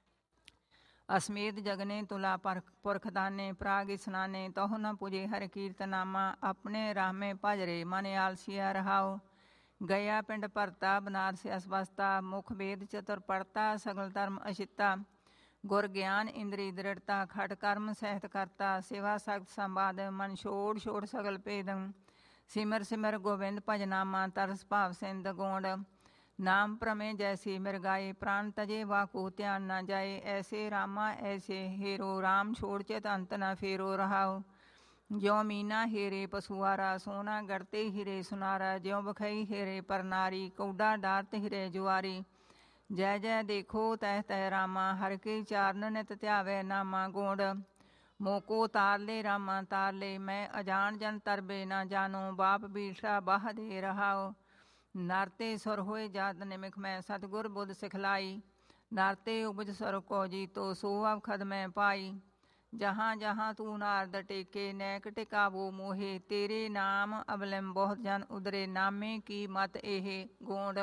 असमेत जगने तुला पुरख दाने, प्राग स्नाने तहु न पूजे हर कीर्तनामा। अपने राह में भज रे मन आलसिया। रहाओ गया पिंड भरता, बनारस असवस्था। मुख वेद चतुर पढ़ता, सगल धर्म अशिता। गुर ज्ञान इंद्री दृढ़ता, खट कर्म सहत करता। सेवा सख्त संवाद, मन छोड़ छोड़ सगल भेदम। सिमर सिमर गोविंद भजनामा, तरस भाव सिंध। गोंड नाम प्रमे जैसे मिर्गाए, प्राण तजे वाको ध्यान न जाए। ऐसे रामा ऐसे हेरो, राम छोड़ चित अंत न फेरो। रहाओ ज्यों मीना हेरे पशुआरा, सोना गढ़ते हिरे सुनारा। ज्यों बखई हेरे पर नारी, कौडा डारत हिरे जुआरी। जय जय देखो तह तह रामा, हर के चारण नित ध्यावे नामा। गोंड मोको तार ले रामा तार ले, मैं अजान जन तरबे ना जानो। बाप बीठा बाह दे। रहाओ नारते सुर होए जात निमिख में, सतगुर बुध सिखलाई। नारते उपज सुर को जीतो, सो अवखद में पाई। जहाँ जहाँ तू नारद टेके, नैक टिकावो मोहे। तेरे नाम अवलम बहुत जन उदरे, नामे की मत एहे। गोंड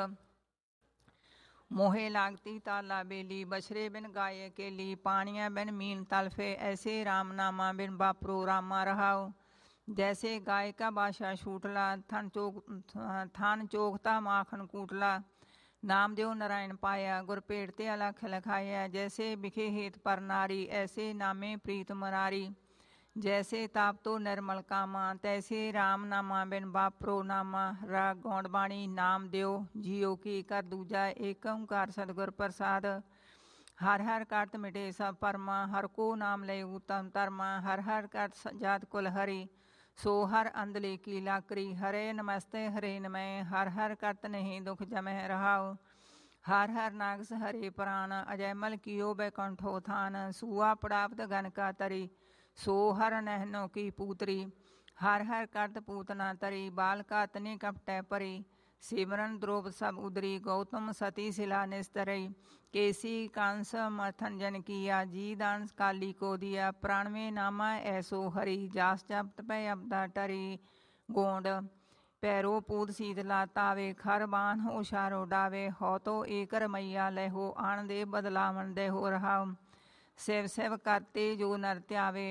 मोहे लागती ताला बेली, बछरे बिन गाय अकेली। पानिया बिन मीन तलफे, ऐसे राम नामा बिन बापरो रामा। रहाओ जैसे गाय का बाशा छूटला, थान चोखता माखन कूटला। नाम देव नारायण पाया, गुर पेड़ते अलख लखाया। जैसे बिखे हेत पर नारी, ऐसे नामे प्रीत मरारी। जैसे ताप तो निर्मल कामा, तैसे राम नामा बिन बापरो नामा। राग गौंड बाणी नाम देव जियो की कर दूजा, एक ओंकार सतगुर प्रसाद। हर हर करत मिटे सब परमा, हर को नाम ले उत्तम धर्मा। हर हर करत जात कुल हरि, सो हर अंधले की लाकरी। हरे नमस्ते हरे नमः, हर हर करत नहीं दुख जमह। रहाओ हर हर नागस हरे प्राण, अजयमल कियो बैकुंठो थान। सुआ पड़ावत गन का तरी, सो हर नहनो की पूतरी। हर हर करत पूतना तरी, बाल का तनि कपटै परी। सिमरन द्रोप सब उदरी, गौतम सती शिला निस्तरई। केसी कांस मथन जन किया, जी दान काली को दिया। प्राण में नामा ऐसो हरि, जास जपत पै अबदा टरी। गोंड पैरो पूत शीतला तावे, खर बान हो शारो डावे। हो तो एक रमैया लहो, आन दे बदलावन दे हो। रहाओ शिव शिव करते जो नर त्यावे,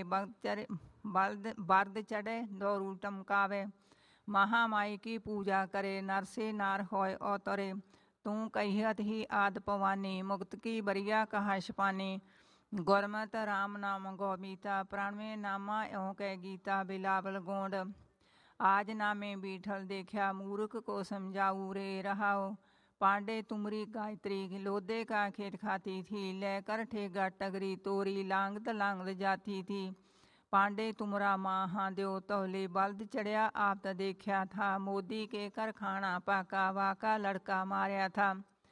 बर्द चढ़े दौरू टमकावे। महामाई की पूजा करे, नर से नार होय अवतरे। तू कहियत ही आद पवानी, मुक्त की बरिया कहा छपानी। गुरमत राम नाम गोमीता, प्राण में नामा यों कै गीता। बिलावल गोंड आज नामे बीठल देखा, मूर्ख को समझाऊ रे। रहाओ पांडे तुमरी गायत्री, लोदे का खेत खाती थी। लेकर ठेगा टगरी तोरी, लांगत लांगत जाती थी। पांडे तुमरा माँ देव तोले, बल्द चढ़िया आप तो देखा था। मोदी के कर खाना पाका, वाका लड़का मारया था।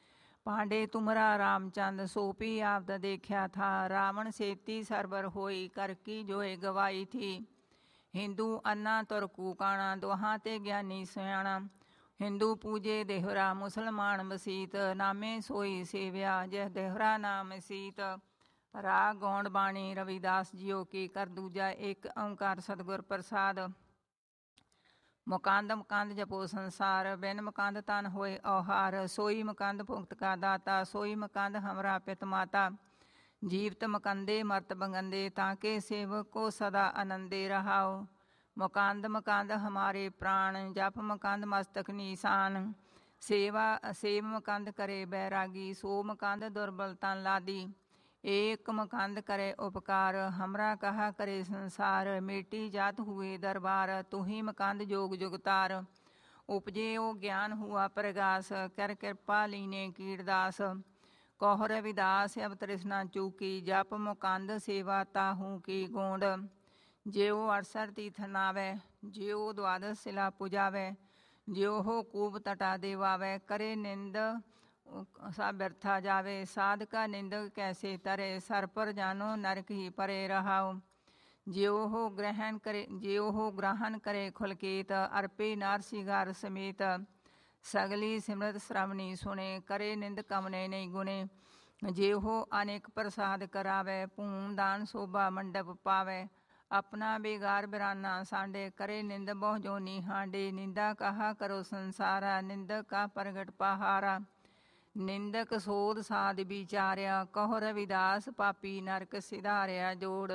पांडे तुमरा रामचंद सोपी आपद देखा था, रावण सेती सरबर होई कर की जोए गवाई थी। हिंदू अन्ना तुरकू काणा दोहां ते ज्ञानी सियाणा, हिंदू पूजे देहरा मुसलमान मसीत, नामे सोई सेव्या जह देहरा नाम सीत। राग गौंड बाणी रविदास जियो की कर दूजा एक ओंकार सतगुर प्रसाद। मुकंद मुकंद जपो संसार, बिन मुकंद तन होए औहार, सोई मुकंद भुगत का दाता, सोई मुकंद हमरा पित माता। जीवत मुकंदे मरत बंगंदे, ताके सेवक को सदा आनंदे रहाओ। मुकंद मुकंद हमारे प्राण, जप मुकंद मस्तक निशान। सेवा सेव मुकंद करे बैरागी, सो मुकंद दुर्बल तन लादी। एक मुकंद करे उपकार, हमरा कहा करे संसार। मेटी जात हुए दरबार, तुही मुकंद जोग जुगतार। उपजे ओ ज्ञान हुआ प्रगास, कर कृपा लीने कीरदास। कौह रविदास अब तृष्णा चूकी, जप मुकंद सेवा ताहू की गोंड। ज्यो अड़सठ तीर्थ नावै, ज्यो द्वादश शिला पुजावै, ज्यो हो कूब तटा देवावै। करे निंद सा व्यर्था जावे, साधका निंदक कैसे तरे। सर पर जानो नरक ही परे रहाओ। ज्यो हो ग्रहण करे खुलकेत, अर्पे नार सिगार समेत। सगली सिमरत श्रवणी सुने, करे निंद कमने नहीं गुने। जे हो अनेक प्रसाद करावे, पून दान शोभा मंडप पावे। अपना बेगार बिराना सांडे, करे निंद बहु जोनी हांडे। निंदा कहा करो संसारा, निंदक का प्रगट पहारा। निंदक सोध साध विचार्या, कहो रविदास पापी नरक सिधार्या जोड़।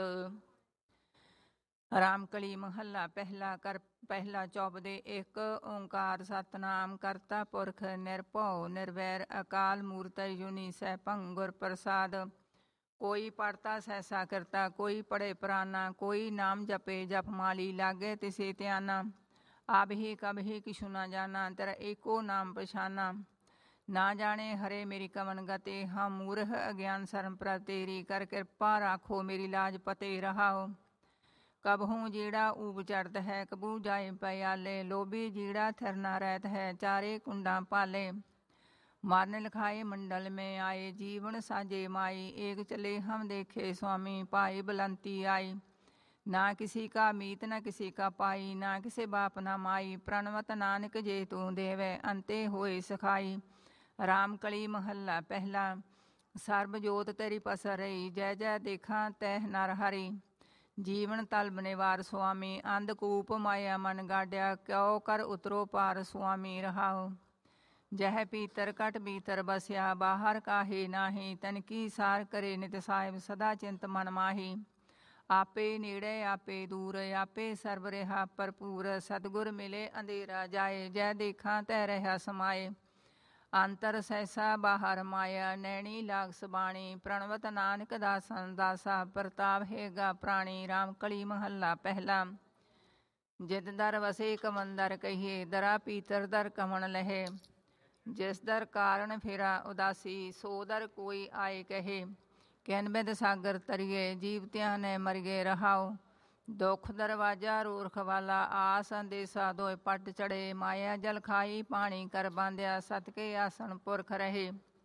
रामकली महला पहला कर पहला चौपदे। एक ओंकार सतनाम करता पुरख निरभਉ निर्वैर, अकाल मूर्त जुनी सैभं गुर प्रसाद। कोई पढ़ता सहसा करता, कोई पढ़े पुराना, कोई नाम जपे जप माली लागे तिसे त्याना। अब ही कब ही किशु न जाना, तेरा एको नाम पछाना। ना जाने हरे मेरी कवन गते, हम मूर्ख अज्ञान शर्म पर तेरी। कर कृपा राखो मेरी लाज पते रहाओ। कबहूँ जीड़ा ऊब चढ़त है, कबू जाए पयाले। लोभी जीड़ा थिर न रहत है, चारे कुंडा पाले। मारने लिखाए मंडल में आए, जीवन साजे माई। एक चले हम देखे स्वामी, पाई बुलंती आई। ना किसी का मीत न किसी का पाई, ना किसी बाप ना माई। प्रणवत नानक जे तू देवे, अंते होए सखाई। रामकली महला पहला। सर्बजोत तेरी पसर रही, जय जय देखा तह नर हरि। जीवन तलब निवार स्वामी, अंधकूप माया मन गाड्या। क्यों कर उतरो पार स्वामी रहाओ। जह पीतर कट भीतर बसया, बाहर काहे नाही। तन की सार करे नित साहिब, सदा चिंत मन माही। आपे नेड़े आपे दूर, आपे सर्व रहा भरपूर। सतगुर मिले अंधेरा जाए, जय देखा तह रहा समाए। अंतर सहसा बाहर माया, नैनी लाग सबाणी। प्रणवत नानक दासन दासा, प्रताप हेगा प्राणी। रामकली महला पहला। जिद दर वसे कमंदर कहिए, दरा पीतर दर कमन लहे। जिस दर कारण फिरा उदासी, सो दर कोई आए कहे। कहन बिद सागर तरिए, जीवत्या ने मरिए रहाओ। दुख दरवाजा रूरख वाला, आस अंदेसा दोए पट चढ़े। माया जल खाई पानी कर बांध्या, सत के आसन पुरख रहे।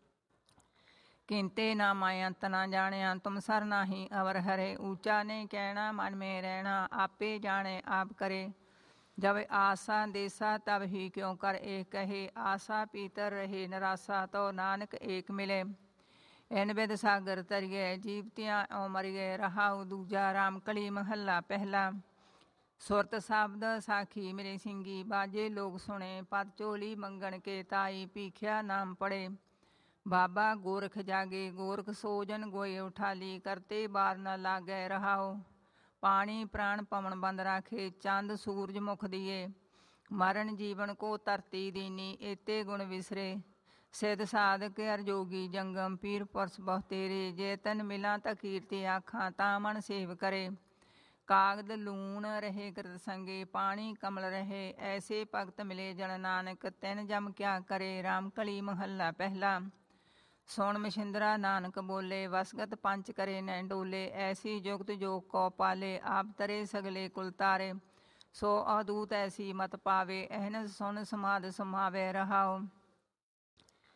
किंते ना माया तना जानिया, तुम सर नाही अवर हरे। ऊंचा ने कहना मन में रहना, आपे जाने आप करे। जब आसा देसा तब ही क्यों कर एक कहे। आसा पीतर रहे निराशा, तो नानक एक मिले। इन बिद सागर तरिए, जीवतियाँ ओ मरिए रहाओ दूजा। रामकली महला पहला। सुरत शब्द साखी मेरे सिंगी, बाजे लोग सुने। पद चोली मंगन के ताई, पीखिया नाम पड़े। बाबा गोरख जागे, गोरख सोजन गोए उठाली। करते बार न लागे रहाओ। पानी प्राण पवन बंद राखे, चंद सूरज मुख दिए। मरण जीवन को धरती दीनी, एते गुण विसरे। सिद्ध साधक हर जोगी जंगम, पीर पुरस बहु तेरे। जे तन मिला ता कीर्ति आखां, ता मन सेव करे। कागद लूण रहे कृत संगे, पानी कमल रहे। ऐसे भगत मिले जन नानक, तिन जम क्या करे। रामकली महला पहला। सुन मछिंद्रा नानक बोले, वसगत पंच करे न डोले। ऐसी जुगत जोग को पाले, आप तरे सगले कुल तारे। सो अदूत ऐसी मत पावे, एहन सुन समाध समावे रहाओ।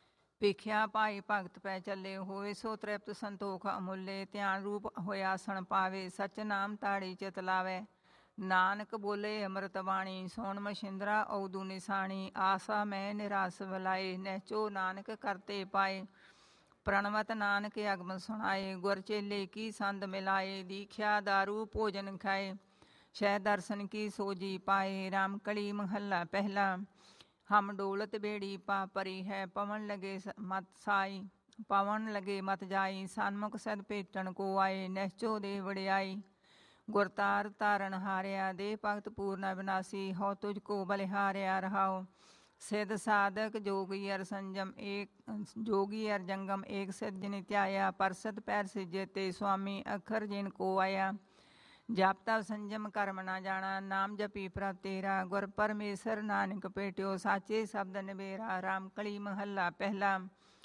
ਵੇਖਿਆ ਭਾਈ ਭਗਤ ਪੈ ਚੱਲੇ, ਹੋਏ ਸੋ ਤ੍ਰਿਪਤ ਸੰਤੋਖ ਅਮੁੱਲੇ। ਧਿਆਨ ਰੂਪ ਹੋਇਆ ਆਸਣ ਪਾਵੇ, ਸਚ ਨਾਮ ਤਾੜੀ ਚਿਤ ਲਾਵੇ। ਨਾਨਕ ਬੋਲੇ ਅੰਮ੍ਰਿਤ ਬਾਣੀ, ਸੋਣ ਮਸ਼ਿੰਦਰਾ ਔਦੂ ਨਿਸ਼ਾਨੀ। ਆਸਾ ਮੈਂ ਨਿਰਾਸ ਵਲਾਏ, ਨਹਿਚੋ ਨਾਨਕ ਕਰਤੇ ਪਾਏ। ਪ੍ਰਣਵਤ ਨਾਨਕ ਅਗਮ ਸੁਣਾਏ, ਗੁਰ ਚੇਲੇ ਕੀ ਸੰਦ ਮਿਲਾਏ। ਦੀਖਿਆ ਦਾਰੂ ਭੋਜਨ ਖਾਏ, ਸ਼ਹਿ ਦਰਸ਼ਨ ਕੀ ਸੋਜੀ ਪਾਏ। ਰਾਮ ਕਲੀ ਮਹੱਲਾ ਪਹਿਲਾ। ਹਮ ਡੋਲਤ ਬੇੜੀ ਪਾ ਪਰੀ ਹੈ, ਪਵਨ ਲਗੇ ਮਤ ਸਾਈ। ਪਵਨ ਲਗੇ ਮਤ ਜਾਈ, ਸਨਮੁਖ ਸਦ ਭੇਟਣ ਕੋ ਆਏ। ਨਿਹਚੋ ਦੇ ਵੜਿਆਈ, ਗੁਰਤਾਰ ਤਾਰਨ ਹਾਰਿਆ। ਦੇ ਭਗਤ ਪੂਰਨ ਅਬਿਨਾਸੀ, ਹੋ ਤੁਝ ਕੋ ਬਲਿਹਾਰਿਆ ਰਹਾਓ। ਸਿੱਧ ਸਾਧਕ ਜੋਗੀ ਅਰ ਸੰਜਮ ਏਕ, ਜੋਗੀ ਅਰ ਜੰਗਮ ਏਕ ਸਿੱਧ ਜਿਨਿ ਧਿਆਇਆ। ਪਰਸਤ ਪੈਰ ਸਿਜੇ ਤੇ ਸੁਆਮੀ, ਅਖਰ ਜਿਨ ਕੋ ਆਇਆ। ਜਪ ਤਪ ਸੰਜਮ ਕਰਮ ਨਾ ਜਾਣਾ, ਨਾਮ ਜਪੀ ਪ੍ਰਭ ਤੇਰਾ। ਗੁਰ ਪਰਮੇਸ਼ਰ ਨਾਨਕ ਭੇਟਿਓ, ਸਾਚੇ ਸ਼ਬਦ ਨਿਬੇਰਾ। ਰਾਮ ਕਲੀ ਮਹੱਲਾ ਪਹਿਲਾ।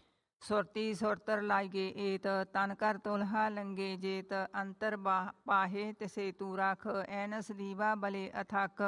ਸੁਰਤੀ ਸੁਰਤਰ ਲਾਗੇ ਏਤ, ਤਨ ਕਰ ਤੁਲਹਾ ਲੰਗੇ ਜੇਤ। ਅੰਤਰ ਪਾਹੇ ਤਿਸੇ ਤੂ ਰਖ, ਐਨਸ ਦੀਵਾ ਬਲੇ ਅਥਕ।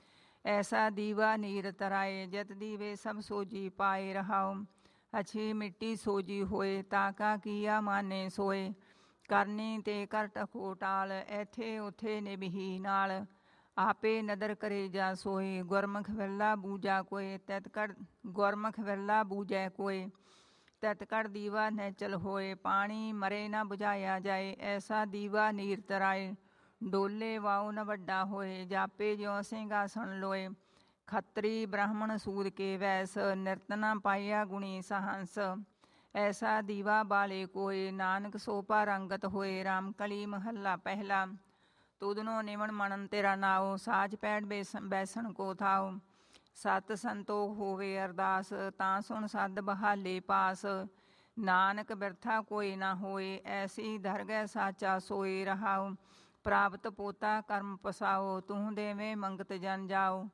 ਐਸਾ ਦੀਵਾ ਨੀਰ ਤਰਾਏ, ਜਿਤ ਦੀਵੇ ਸਭ ਸੋਜੀ ਪਾਏ ਰਹਾਓ। ਅਛੀ ਮਿੱਟੀ ਸੋਜੀ ਹੋਏ, ਤਾਕਾ ਕੀਆ ਮਾਨੇ ਸੋਏ। ਕਰਨੀ ਤੇ ਕਰ ਟਕੋ ਟਾਲ, ਐਥੇ ਉਥੇ ਨਿਭੀ ਨਾਲ। ਆਪੇ ਨਦਰ ਕਰੇ ਜਾ ਸੋਏ, ਗੁਰਮੁਖ ਵਿਰਲਾ ਬੂਝਾ ਕੋਏ। ਤਿਤ ਕੜ ਗੁਰਮੁਖ ਵਿਰਲਾ ਬੂਝੈ ਕੋਏ, ਤਿਤ ਕੜ ਦੀਵਾ ਨੈਚਲ ਹੋਏ। ਪਾਣੀ ਮਰੇ ਨਾ ਬੁਝਾਇਆ ਜਾਏ, ਐਸਾ ਦੀਵਾ ਨੀਰ ਤਰਾਏ। ਡੋਲੇ ਵਾਉ ਨ ਵੱਡਾ ਹੋਏ, ਜਾਪੇ ਜਿਉ ਸਿੰਘਾਸਣ ਲੋਏ। ਖੱਤਰੀ ਬ੍ਰਾਹਮਣ ਸੂਦ ਕੇ ਵੈਸ, ਨਿਰਤ ਨਾ ਪਾਇਆ ਗੁਣੀ ਸਹੰਸ। ਐਸਾ ਦੀਵਾ ਬਾਲੇ ਕੋਏ, ਨਾਨਕ ਸੋਭਾ ਰੰਗਤ ਹੋਏ। ਰਾਮ ਕਲੀ ਮਹੱਲਾ ਪਹਿਲਾ। ਤੁਧਨੋ ਨਿਵਣ ਮਨਨ ਤੇਰਾ ਨਾਉ, ਸਾਜ ਪੈੜ ਬੈਸਣ ਕੋ ਥਾਉ। ਸਤ ਸੰਤੋਖ ਹੋਵੇ ਅਰਦਾਸ, ਤਾਂ ਸੁਣ ਸਦ ਬਹਾਲੇ ਪਾਸ। ਨਾਨਕ ਬਿਰਥਾ ਕੋਈ ਨਾ ਹੋਏ, ਐਸੀ ਦਰਗਹਿ ਸਾਚਾ ਸੋਏ ਰਹਾਉ। ਪ੍ਰਾਪਤ ਪੋਤਾ ਕਰਮ ਪਸਾਓ, ਤੂੰ ਦੇਵੇਂ ਮੰਗਤ ਜਨ ਜਾਓ।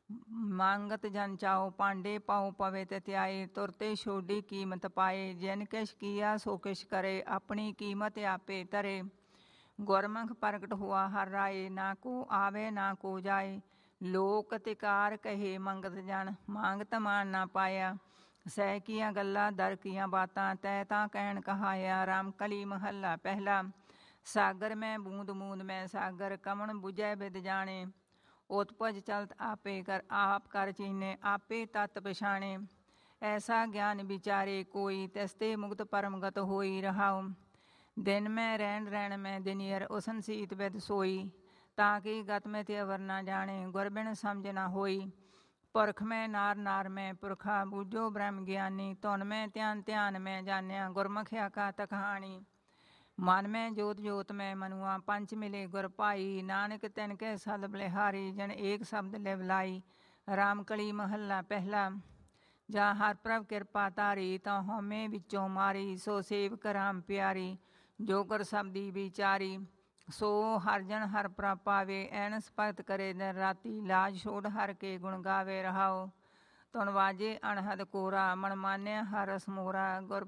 ਮੰਗਤ ਜਨ ਚਾਓ, ਪਾਂਡੇ ਪਾਓ ਪਵੇ ਤਿਆਏ। ਤੁਰਤੇ ਛੋਡੀ ਕੀਮਤ ਪਾਏ, ਜਿਨ ਕਿਛ ਕੀਆ ਸੋ ਕਿਛ ਕਰੇ। ਆਪਣੀ ਕੀਮਤ ਆਪੇ ਧਰੇ, ਗੁਰਮੁਖ ਪ੍ਰਗਟ ਹੁਆ ਹਰ ਰਾਏ। ਨਾ ਕੋ ਆਵੇ ਨਾ ਕੋ ਜਾਏ, ਲੋਕ ਤਿਕਾਰ ਕਹੇ ਮੰਗਤ ਜਨ। ਮੰਗਤ ਮਾਨ ਨਾ ਪਾਇਆ, ਸਹਿ ਕੀਆਂ ਗੱਲਾਂ ਦਰ ਕੀਆਂ ਬਾਤਾਂ। ਤੈ ਤਾਂ ਕਹਿਣ ਕਹਾਇਆ। ਰਾਮ ਕਲੀ ਮਹੱਲਾ ਪਹਿਲਾ। ਸਾਗਰ ਮੈਂ ਬੂੰਦ ਬੂੰਦ ਮੈਂ ਸਾਗਰ, ਕਵਣ ਬੁਝੈ ਬਿਦ ਜਾਣੇ। ਉਤਪਜ ਚਲਤ ਆਪੇ ਕਰ, ਆਪ ਕਰ ਚੀਨੇ ਆਪੇ ਤਤ ਪਛਾਣੇ। ਐਸਾ ਗਿਆਨ ਵਿਚਾਰੇ ਕੋਈ, ਤਿਸਤੇ ਮੁਕਤ ਪਰਮਗਤ ਹੋਈ ਰਹਾਉ। ਦਿਨ ਮੈਂ ਰਹਿਣ ਰਹਿਣ ਮੈਂ ਦਿਨੀਅਰ, ਉਸਨ ਸੀਤ ਬਿਦ ਸੋਈ। ਤਾਂ ਕਿ ਗਤ ਮੈਂ ਤੇ ਅਵਰ ਨਾ ਜਾਣੇ, ਗੁਰ ਬਿਨ ਸਮਝ ਨਾ ਹੋਈ। ਪੁਰਖ ਮੈਂ ਨਾਰ ਨਾਰ ਮੈਂ ਪੁਰਖਾ, ਬੂਝੋ ਬ੍ਰਹਮ ਗਿਆਨੀ। ਧੁਨ ਮੈਂ ਧਿਆਨ ਧਿਆਨ ਮੈਂ ਜਾਣਿਆ, ਗੁਰਮੁਖ ਆਕਾ ਤਕਹਾਣੀ। ਮਨ ਮੈਂ ਜੋਤ ਜੋਤ ਮੈਂ ਮਨੁਆ, ਪੰਚ ਮਿਲੇ ਗੁਰ ਭਾਈ। ਨਾਨਕ ਤਿਨ ਕੇ ਸਦ ਬਲਿਹਾਰੀ, ਜਨ ਏਕ ਸ਼ਬਦ ਲਿਵ ਲਾਈ। ਰਾਮ ਕਲੀ ਮਹੱਲਾ ਪਹਿਲਾ। ਜਾਂ ਹਰ ਪ੍ਰਭ ਕਿਰਪਾ ਧਾਰੀ, ਤਾਂ ਹਉਮੈ ਵਿੱਚੋਂ ਮਾਰੀ। ਸੋ ਸੇਵਕ ਰਾਮ ਪਿਆਰੀ, ਜੋ ਗੁਰ ਸ਼ਬਦੀ ਵਿਚਾਰੀ। ਸੋ ਹਰ ਜਨ ਹਰ ਪ੍ਰਭ ਪਾਵੇ, ਐਨਸ ਭਗਤ ਕਰੇ ਦਿਨ ਰਾਤੀ। ਲਾਜ ਛੋੜ ਹਰ ਕੇ ਗੁਣ ਗਾਵੇ ਰਹਾਓ। ਧੁਨ ਵਾਜੇ ਅਣਹਦ ਕੋਰਾ, ਮਨ ਮਾਨਿਆ ਹਰ ਰਸ ਮੋਰਾ। ਗੁਰ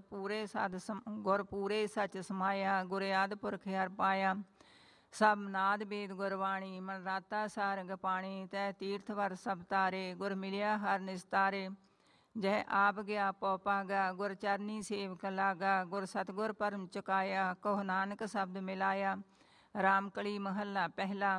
ਪੂਰੇ ਸੱਚ ਸਮਾਇਆ, ਗੁਰ ਆਦਿ ਪੁਰਖ ਹਰ ਪਾਇਆ। ਸਭ ਨਾਦ ਵੇਦ ਗੁਰਬਾਣੀ, ਮਨ ਰਾਤਾ ਸਾਰੰਗ ਪਾਣੀ। ਤੈ ਤੀਰਥ ਵਰ ਸਭ ਤਾਰੇ, ਗੁਰ ਮਿਲਿਆ ਹਰ ਨਿਸਤਾਰੇ। ਜਹ ਆਪ ਗਿਆ ਪਉ ਭਾਗਾ, ਗੁਰ ਚਰਨੀ ਸੇਵਕ ਲਾਗਾ। ਗੁਰ ਸਤਗੁਰ ਪਰਮ ਚੁਕਾਇਆ, ਕਹੋ ਨਾਨਕ ਸ਼ਬਦ ਮਿਲਾਇਆ। ਰਾਮ ਕਲੀ ਮਹੱਲਾ ਪਹਿਲਾ।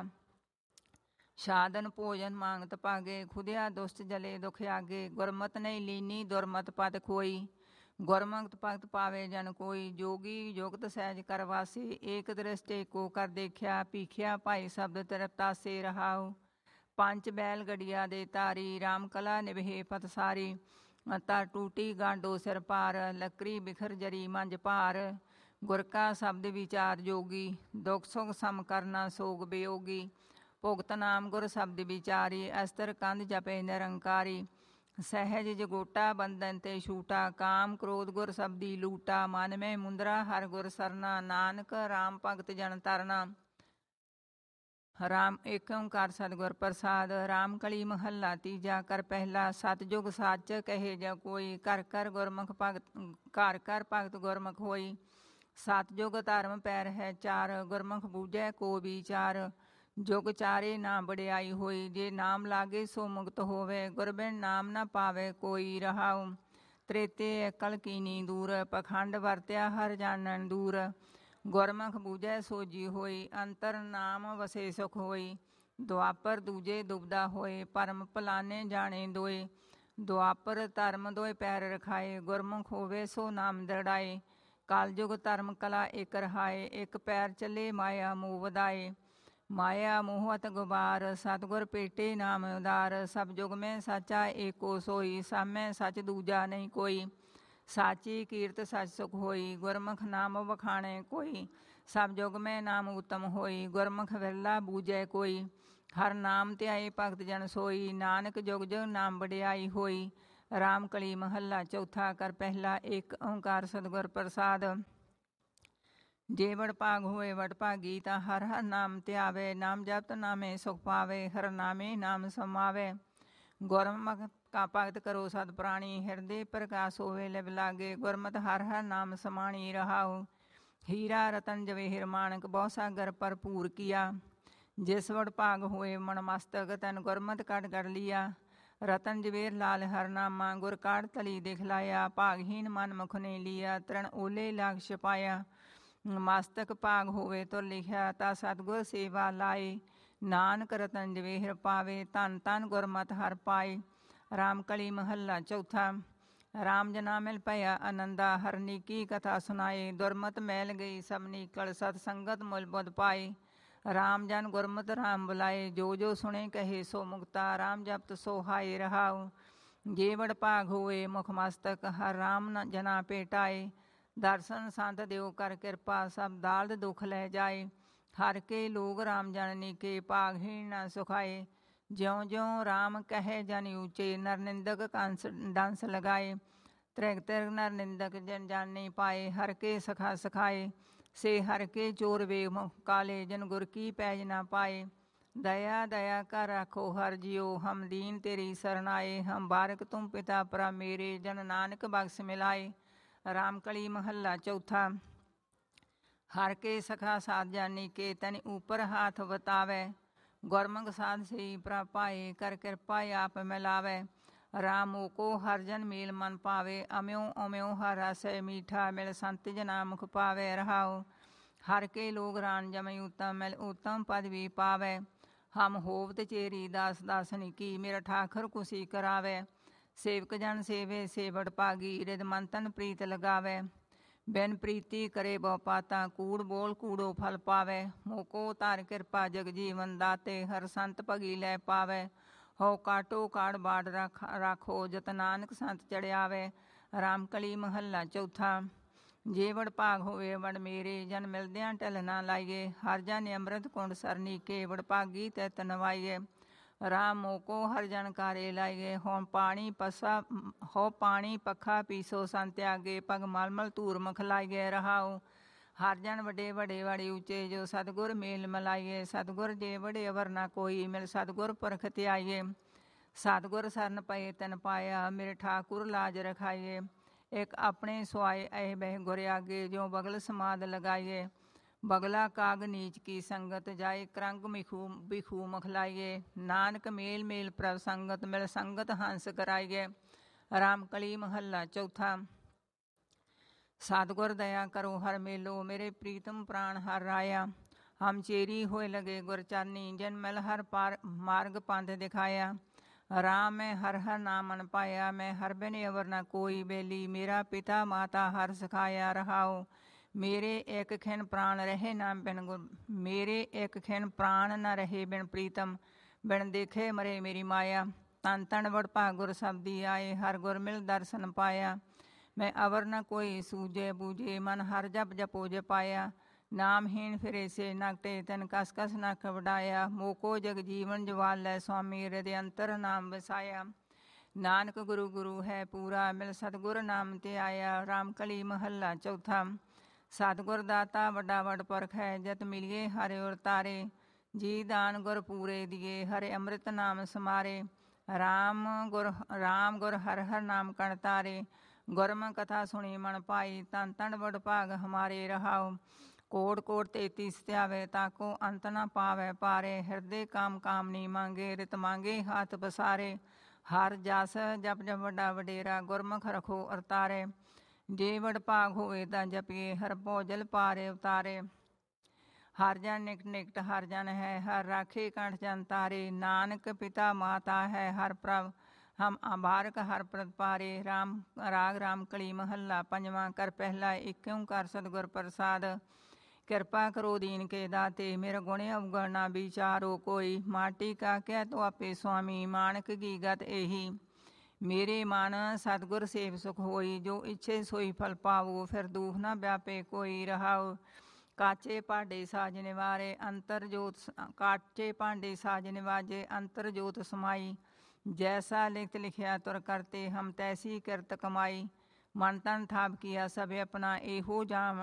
ਸਾਧਨ ਭੋਜਨ ਮੰਗਤ ਭਾਗੇ, ਖੁਦਿਆ ਦੁਸ਼ਟ ਜਲੇ ਦੁਖ ਆਗੇ। ਗੁਰਮਤਿ ਨਹੀਂ ਲੀਨੀ ਦੁਰਮਤਿ ਪਦ ਖੋਈ, ਗੁਰਮੁਖਤ ਭਗਤ ਪਾਵੇ ਜਨ ਕੋਈ। ਜੋਗੀ ਜੁਗਤ ਸਹਿਜ ਕਰਵਾਸੇ, ਏਕ ਦ੍ਰਿਸ਼ਟ ਏਕੋ ਕਰ ਦੇਖਿਆ। ਪੀਖਿਆ ਭਾਈ ਸ਼ਬਦ ਤ੍ਰਿਪਤਾਸੇ ਰਹਾਉ। ਪੰਚ ਬੈਲ ਗੜੀਆ ਦੇ ਧਾਰੀ, ਰਾਮ ਕਲਾ ਨਿਭੇ ਪਤ ਸਾਰੀ। ਧਰ ਟੂਟੀ ਗਾਂਡੋ ਸਿਰ ਪਾਰ, ਲੱਕਰੀ ਬਿਖਰ ਜਰੀ ਮੰਜ ਭਾਰ। ਗੁਰ ਕਾ ਸ਼ਬਦ ਵਿਚਾਰ ਜੋਗੀ, ਦੁਖ ਸੁਖ ਸਮ ਕਰਨਾ ਸੋਗ ਬਿਯੋਗੀ। ਭੁਗਤ ਨਾਮ ਗੁਰ ਸ਼ਬਦ ਵਿਚਾਰੀ, ਅਸਤਰ ਕੰਧ ਜਪੇ ਨਿਰੰਕਾਰੀ। ਸਹਿਜ ਜਗੋਟਾ ਬੰਧਨ ਤੇ ਛੂਟਾ, ਕਾਮ ਕ੍ਰੋਧ ਗੁਰ ਸ਼ਬਦੀ ਲੂਟਾ। ਮਨ ਮੈਂ ਮੁੰਦਰਾ ਹਰ ਗੁਰ ਸਰਨਾ, ਨਾਨਕ ਰਾਮ ਭਗਤ ਜਨ ਤਰਨਾ। ਰਾਮ ਏਕ ਓੰਕਾਰ ਸਤਿਗੁਰ ਪ੍ਰਸਾਦ। ਰਾਮ ਕਲੀ ਮਹੱਲਾ ਤੀਜਾ। ਕਰ ਪਹਿਲਾ। ਸਤਿਜੁਗ ਸੱਚ ਕਹੇ ਜਾ ਕੋਈ, ਘਰ ਘਰ ਗੁਰਮੁਖ ਭਗਤ, ਘਰ ਘਰ ਭਗਤ ਗੁਰਮੁਖ ਹੋਈ। ਸਤਿਜੁਗ ਧਰਮ ਪੈਰ ਹੈ ਚਾਰ, ਗੁਰਮੁਖ ਬੂਝੈ ਕੋ ਵਿਚਾਰ। ਜੁਗ ਚਾਰੇ ਨਾ ਵਡਿਆਈ ਹੋਈ, ਜੇ ਨਾਮ ਲਾਗੇ ਸੋ ਮੁਕਤ ਹੋਵੇ। ਗੁਰ ਬਿਨ ਨਾਮ ਨਾ ਪਾਵੇ ਕੋਈ ਰਹਾਉ। ਤ੍ਰੇਤੇ ਅਕਲ ਕੀਨੀ ਦੂਰ, ਪਖੰਡ ਵਰਤਿਆ ਹਰ ਜਾਣਨ ਦੂਰ। ਗੁਰਮੁਖ ਬੂਝੈ ਸੋਜੀ ਹੋਈ, ਅੰਤਰ ਨਾਮ ਵਸੇ ਸੁਖ ਹੋਈ। ਦੁਆਪਰ ਦੂਜੇ ਦੁਬਦਾ ਹੋਏ, ਭਰਮ ਭਲਾਨੇ ਜਾਣੇ ਦੋਏ। ਦੁਆਪਰ ਧਰਮ ਦੋਏ ਪੈਰ ਰਖਾਏ, ਗੁਰਮੁਖ ਹੋਵੇ ਸੋ ਨਾਮ ਦ੍ਰਿੜਾਏ। ਕਲਯੁਗ ਧਰਮ ਕਲਾ ਇਕ ਰਹਾਏ, ਇਕ ਪੈਰ ਚੱਲੇ ਮਾਇਆ ਮੋਹ ਵਧਾਏ। ਮਾਇਆ ਮੋਹਤ ਗੁਬਾਰ, ਸਤਿਗੁਰ ਭੇਟੇ ਨਾਮ ਉਦਾਰ। ਸਭ ਜੁਗ ਮੈਂ ਸਾਚਾ ਏਕੋ ਸੋਈ, ਸਾਮੈ ਸਚ ਦੂਜਾ ਨਹੀਂ ਕੋਈ। ਸਾਚੀ ਕੀਰਤ ਸਚ ਸੁਖ ਹੋਈ, ਗੁਰਮੁਖ ਨਾਮ ਵਖਾਣੇ ਕੋਈ। ਸਭ ਜੁਗ ਮੈਂ ਨਾਮ ਉਤਮ ਹੋਈ, ਗੁਰਮੁਖ ਵਿਰਲਾ ਬੂਝੈ ਕੋਈ। ਹਰ ਨਾਮ ਧਿਆਏ ਭਗਤ ਜਨ ਸੋਈ, ਨਾਨਕ ਜੁਗ ਜੁਗ ਨਾਮ ਵਡਿਆਈ ਹੋਈ। ਰਾਮ ਕਲੀ ਮਹੱਲਾ ਚੌਥਾ, ਕਰ ਪਹਿਲਾ ਏਕ ਓੰਕਾਰ ਸਤਿਗੁਰ ਪ੍ਰਸਾਦ। ਜੇ ਵਡਭਾਗ ਹੋਏ ਵਡਭਾਗੀ, ਤਾਂ ਹਰ ਹਰ ਨਾਮ ਧਿਆਵੇ। ਨਾਮ ਜਪਤ ਨਾਮੇ ਸੁਖ ਪਾਵੇ, ਹਰ ਨਾਮੇ ਨਾਮ ਸਮਾਵੇ। ਗੁਰਮੁਖ ਕਾ ਭਗਤ ਕਰੋ ਸਤ ਪ੍ਰਾਣੀ, ਹਿਰਦੇ ਪ੍ਰਕਾਸ਼ ਹੋਵੇ ਲਿਵ ਲਾਗੇ। ਗੁਰਮਤਿ ਹਰ ਹਰ ਨਾਮ ਸਮਾਣੀ ਰਹਾਉ, ਹੀਰਾ ਰਤਨ ਜਵੇਹਿਰ ਮਾਣਕ ਬਹੁ ਸਾਗਰ ਭਰਪੂਰ ਕੀਆ। ਜਿਸ ਵਡਭਾਗ ਹੋਏ ਮਨ ਮਸਤਕ, ਤੈਨ ਗੁਰਮਤਿ ਕਟ ਕਰ ਲੀਆ। ਰਤਨ ਜਵੇਰ ਲਾਲ ਹਰ ਨਾਮਾ, ਗੁਰ ਕਾੜ ਤਲੀ ਦਿਖਲਾਇਆ। ਭਾਗਹੀਨ ਮਨ ਮੁਖ ਨੇ ਲੀਆ, ਤ੍ਰਿਣ ਓਲੇ ਲਾਗ ਛਪਾਇਆ। ਮਸਤਕ ਭਾਗ ਹੋਵੇ ਤੁਰ ਲਿਖਿਆ, ਤਾਂ ਸਤਿਗੁਰ ਸੇਵਾ ਲਾਏ। ਨਾਨਕ ਰਤਨ ਜਵੇਹਿਰ ਪਾਵੇ, ਧੰਨ ਧੰਨ ਗੁਰਮਤਿ ਹਰਿ ਪਾਏ। ਰਾਮ ਕਲੀ ਮਹੱਲਾ ਚੌਥਾ। ਰਾਮ ਜਨਾ ਮਿਲ ਭਇਆ ਆਨੰਦਾ, ਹਰਨੀ ਕੀ ਕਥਾ ਸੁਨਾਏ। ਦੁਰਮਤ ਮੈਲ ਗਈ ਸਭ ਨੀਕਲ, ਸਤ ਸੰਗਤ ਮੁਲ ਬੁਧ ਪਾਏ। ਰਾਮ ਜਨ ਗੁਰਮਤਿ ਰਾਮ ਬੁਲਾਏ, ਜੋ ਜੋ ਸੁਣੇ ਕਹੇ ਸੋ ਮੁਕਤਾ। ਰਾਮ ਜਪਤ ਸੋ ਹਾਏ ਰਹਾਉ, ਜੇ ਵਡਭਾਗ ਹੋਏ ਮੁਖ ਮਸਤਕ। ਹਰ ਰਾਮ ਜਨਾ ਭੇਟਾਏ, ਦਰਸ਼ਨ ਸੰਤ ਦਿਓ ਕਰ ਕਿਰਪਾ। ਸਭ ਦਾਲਦ ਦੁਖ ਲੈ ਜਾਏ। ਹਰ ਕੇ ਲੋਗ ਰਾਮ ਜਨ ਨੀਕੇ, ਭਾਗਹੀਣ ਨਾ ਸੁਖਾਏ। ਜਿਉਂ ਜਿਉਂ ਰਾਮ ਕਹੇ ਜਨ ਊਚੇ, ਨਰ ਨਿੰਦਕ ਕੰਸ ਡੰਸ ਲਗਾਏ। ਤ੍ਰਿਗ ਤ੍ਰਿਗ ਨਰ ਨਿੰਦਕ ਜਨ ਜਾਣੇ ਪਾਏ, ਹਰ ਕੇ ਸਖਾ ਸਖਾਏ। ਸੇ ਹਰ ਕੇ ਚੋਰ ਵੇ ਮੁਖ ਕਾਲੇ, ਜਨ ਗੁਰ ਕੀ ਪੈਜ ਨਾ ਪਾਏ। ਦਇਆ ਦਇਆ ਕਰ ਰਾਖੋ ਹਰ ਜਿਉ, ਹਮ ਦੀਨ ਤੇਰੀ ਸਰਣ ਆਏ। ਹਮ ਬਾਰਕ ਤੁਮ ਪਿਤਾ ਪਰਾ ਮੇਰੇ, ਜਨ ਨਾਨਕ ਬਖਸ਼ ਮਿਲਾਏ। ਰਾਮ ਕਲੀ ਮਹੱਲਾ ਚੌਥਾ। ਹਰ ਕੇ ਸਖਾ ਸਾਧ ਜਾਨੀ ਕੇ, ਤਨ ਊਪਰ ਹਾਥ ਵਤਾਵੇ। ਗੁਰਮੁਖ ਸਾਧ ਸਈ ਪ੍ਰਭ ਪਾਏ, ਕਰ ਕਿਰਪਾ ਆਪ ਮਿਲਾਵੇ। ਰਾਮ ਮੋਕੋ ਹਰ ਜਨ ਮੇਲ ਮਨ ਪਾਵੇ, ਅਮਿਓ ਅਮਿਓ ਹਰ ਰਸੈ ਮੀਠਾ। ਮਿਲ ਸੰਤ ਜਨਾ ਮੁਖ ਪਾਵੇ ਰਹਾਉ, ਹਰ ਕੇ ਲੋਗ ਰਾਨ ਜਮੈ ਉਤਮ। ਮਿਲ ਉਤਮ ਪਦਵੀ ਪਾਵੇ। ਹਮ ਹੋਵਤ ਚੇਰੀ ਦਾਸ ਦਾਸਨੀ ਕੀ, ਮੇਰਾ ਠਾਕਰ ਕੁਸੀ ਕਰਾਵੇ। ਸੇਵਕ ਜਨ ਸੇਵੇ ਸੇ ਵਡਭਾਗੀ, ਰਿਦ ਮਨ ਤਨ ਪ੍ਰੀਤ ਲਗਾਵੇ। ਬਿਨ ਪ੍ਰੀਤੀ ਕਰੇ ਬਹੁ ਪਾਤਾ, ਕੂੜ ਬੋਲ ਕੂੜੋ ਫਲ ਪਾਵੇ। ਮੋਕੋ ਧਾਰ ਕਿਰਪਾ ਜਗ ਜੀਵਨ ਦਾਤੇ, ਹਰ ਸੰਤ ਭਗੀ ਲੈ ਪਾਵੇ। ਹੋ ਕਾਟੋ ਕਾੜ ਬਾੜ ਰਾਖੋ, ਜਤ ਨਾਨਕ ਸੰਤ ਚੜਿਆਵੇ। ਰਾਮ ਕਲੀ ਮਹੱਲਾ ਚੌਥਾ। ਜੇ ਵਡਭਾਗ ਹੋਵੇ ਵਡ ਮੇਰੇ, ਜਨ ਮਿਲਦਿਆਂ ਢਿਲ ਨਾ ਲਾਈਏ। ਹਰ ਜਨ ਅੰਮ੍ਰਿਤ ਕੁੰਡ ਸਰਨੀਕੇ, ਵਡਭਾਗੀ ਤਿਤ ਨਵਾਈਏ। ਰਾਮ ਮੋਕੋ ਹਰ ਜਨ ਕਾਰੇ ਲਾਈਏ, ਹੋ ਪਾਣੀ ਪੱਖਾ ਪੀਸੋ ਸੰਤ ਆਗੇ। ਪਗ ਮਲ ਮਲ ਧੂਰ ਮੁਖ ਲਾਈਏ ਰਹਾਉ, ਹਰ ਜਨ ਵੱਡੇ ਵੱਡੇ ਵੜੇ ਉੱਚੇ। ਜੋ ਸਤਿਗੁਰ ਮੇਲ ਮਿਲਾਈਏ, ਸਤਿਗੁਰ ਜੇ ਵੜੇ ਅਵਰ ਨਾ ਕੋਈ। ਮਿਲ ਸਤਿਗੁਰ ਪੁਰਖ ਧਿਆਈਏ, ਸਤਿਗੁਰ ਸਰਨ ਪਏ ਤਨ ਪਾਇਆ। ਮੇਰੇ ਠਾਕੁਰ ਲਾਜ ਰਖਾਈਏ, ਇੱਕ ਆਪਣੇ ਸੁਆਏ ਐ ਬਹਿ ਗੁਰ ਆਗੇ। ਜੋ ਬਗਲ ਸਮਾਦ ਲਗਾਈਏ, ਬਗਲਾ ਕਾਗ ਨੀਚ ਕੀ ਸੰਗਤ ਜਾਏ। ਕਰੰਗ ਮਿਖੂ ਬਿਖੂ ਮੁਖ ਲਾਈਏ, ਨਾਨਕ ਮੇਲ ਮੇਲ ਪ੍ਰਭ ਸੰਗਤ। ਮਿਲ ਸੰਗਤ ਹੰਸ ਕਰਾਈਏ। ਰਾਮ ਕਲੀ ਮਹੱਲਾ ਚੌਥਾ। ਸਤਿਗੁਰ ਦਇਆ ਕਰੋ ਹਰ ਮੇਲੋ, ਮੇਰੇ ਪ੍ਰੀਤਮ ਪ੍ਰਾਣ ਹਰ ਰਾਇਆ। ਹਮ ਚੇਰੀ ਹੋਏ ਲਗੇ ਗੁਰ ਚਾਨੀ, ਜਨ ਮਿਲ ਹਰ ਪਾਰ ਮਾਰਗ ਪੰਥ ਦਿਖਾਇਆ। ਰਾਮ ਮੈਂ ਹਰ ਹਰ ਨਾਮ ਮਨ ਪਾਇਆ, ਮੈਂ ਹਰ ਬਿਨ ਅਵਰ ਨਾ ਕੋਈ। ਬੇਲੀ ਮੇਰਾ ਪਿਤਾ ਮਾਤਾ ਹਰ ਸਿਖਾਇਆ ਰਹਾਉ, ਮੇਰੇ ਇੱਕ ਖਿਨ ਪ੍ਰਾਣ ਰਹੇ ਨਾ ਬਿਨ ਗੁਰ। ਮੇਰੇ ਇੱਕ ਖਿਨ ਪ੍ਰਾਣ ਨਾ ਰਹੇ ਬਿਨ ਪ੍ਰੀਤਮ, ਬਿਨ ਦੇਖੇ ਮਰੇ ਮੇਰੀ ਮਾਇਆ। ਤਨ ਤਨ ਵਡਭਾਗ ਗੁਰ ਸਬਦੀ ਆਏ, ਹਰ ਗੁਰ ਮਿਲ ਦਰਸ਼ਨ ਪਾਇਆ। ਮੈਂ ਅਵਰ ਨ ਕੋਈ ਸੂਝੇ ਬੂਝੇ, ਮਨ ਹਰ ਜਪ ਜਪੋ ਜਪਾਇਆ। ਨਾਮਹੀਣ ਫਿਰੇ ਸੇ ਨਕਟੇ, ਤਨ ਕਸ ਕਸ ਨਖ ਵਡਾਇਆ। ਮੋਕੋ ਜਗ ਜੀਵਨ ਜਵਾਲੈ ਸੁਆਮੀ, ਹਿਰਦੇ ਅੰਤਰ ਨਾਮ ਵਸਾਇਆ। ਨਾਨਕ ਗੁਰੂ ਗੁਰੂ ਹੈ ਪੂਰਾ, ਮਿਲ ਸਤਿਗੁਰ ਨਾਮ ਤੇ ਆਇਆ। ਰਾਮ ਕਲੀ ਮਹੱਲਾ ਚੌਥਾ। ਸਤਿਗੁਰ ਦਾਤਾ ਵੱਡਾ ਵਡ ਪੁਰਖ ਹੈ, ਜਤ ਮਿਲੀਏ ਹਰਿ ਉਰ ਤਾਰੇ। ਜੀ ਦਾਨ ਗੁਰ ਪੂਰੇ ਦੀਏ, ਹਰਿ ਅੰਮ੍ਰਿਤ ਨਾਮ ਸਮਾਰੇ। ਰਾਮ ਗੁਰ ਹਰ ਹਰ ਨਾਮ ਕਣ ਤਾਰੇ, ਗੁਰਮ ਕਥਾ ਸੁਣੀ ਮਨ ਪਾਈ। ਤਨ ਤਨ ਵਡਭਾਗ ਹਮਾਰੇ ਰਹਾਉ, ਕੋਟ ਕੋਟ ਤੇਤੀ ਸਤਿਆਵੇ। ਤਾਕੋ ਅੰਤ ਨਾ ਪਾਵੇ ਪਾਰੇ, ਹਿਰਦੇ ਕਾਮ ਕਾਮਨੀ ਮੰਗੇ। ਰਿਤ ਮੰਗੇ ਹਾਥ ਪਸਾਰੇ, ਹਰ ਜਸ ਜਪ ਜਪ ਵੱਡਾ ਵਡੇਰਾ, ਗੁਰਮੁਖ ਰਖੋ ਅਰਤਾਰੇ। ਜੇ ਵਡ ਭਾਗ ਹੋਵੇ ਤਾਂ ਜਪੀਏ, ਹਰ ਭੋਜਲ ਪਾਰੇ ਉਤਾਰੇ। ਹਰ ਜਨ ਨਿਕਟ ਨਿਕਟ ਹਰ ਜਨ ਹੈ, ਹਰ ਰਾਖੇ ਕੰਠ ਜਨ ਤਾਰੇ। ਨਾਨਕ ਪਿਤਾ ਮਾਤਾ ਹੈ ਹਰ ਪ੍ਰਭ, ਹਮ ਆਭਾਰਕ ਹਰ ਪ੍ਰਦ ਪਾਰੇ। ਰਾਮ ਰਾਗ ਰਾਮ ਕਲੀ ਮਹੱਲਾ ਪੰਜਵਾਂ। ਕਰ ਪਹਿਲਾ ਏਕ ਓੰਕਾਰ ਸਤਿਗੁਰ ਪ੍ਰਸਾਦ। ਕਿਰਪਾ ਕਰੋ ਦੀਨ ਕੇ ਦਾਤੇ, ਮੇਰੇ ਗੁਣ ਅਵਗਣ ਨਾ ਵਿਚਾਰੋ ਕੋਈ। ਮਾਟੀ ਕਾ ਕਹਿ ਤੋ ਆਪੇ ਸੁਆਮੀ, ਮਾਨਕ ਕੀ ਗਤ ਇਹੀ। ਮੇਰੇ ਮਨ ਸਤਿਗੁਰ ਸੇਵ ਸੁਖ ਹੋਈ, ਜੋ ਇੱਛੇ ਸੋਈ ਫਲ ਪਾਵੋ। ਫਿਰ ਦੁਖ ਨਾ ਵਿਆਪੇ ਕੋਈ ਰਹਾਓ। ਕਾਚੇ ਭਾਂਡੇ ਸਾਜ ਨਿਵਾਰੇ ਅੰਤਰ ਜੋਤ, ਕਾਚੇ ਭਾਂਡੇ ਸਾਜ ਨਿਵਾਜੇ ਅੰਤਰ ਜੋਤ ਸਮਾਈ। ਜੈਸਾ ਲਿਖਤ ਲਿਖਿਆ ਤੁਰ ਕਰਤੇ, ਹਮ ਤੈਸੀ ਕਿਰਤ ਕਮਾਈ। ਮਨ ਤਨ ਥਾਪ ਕੀਆ ਸਭ ਆਪਣਾ, ਇਹੋ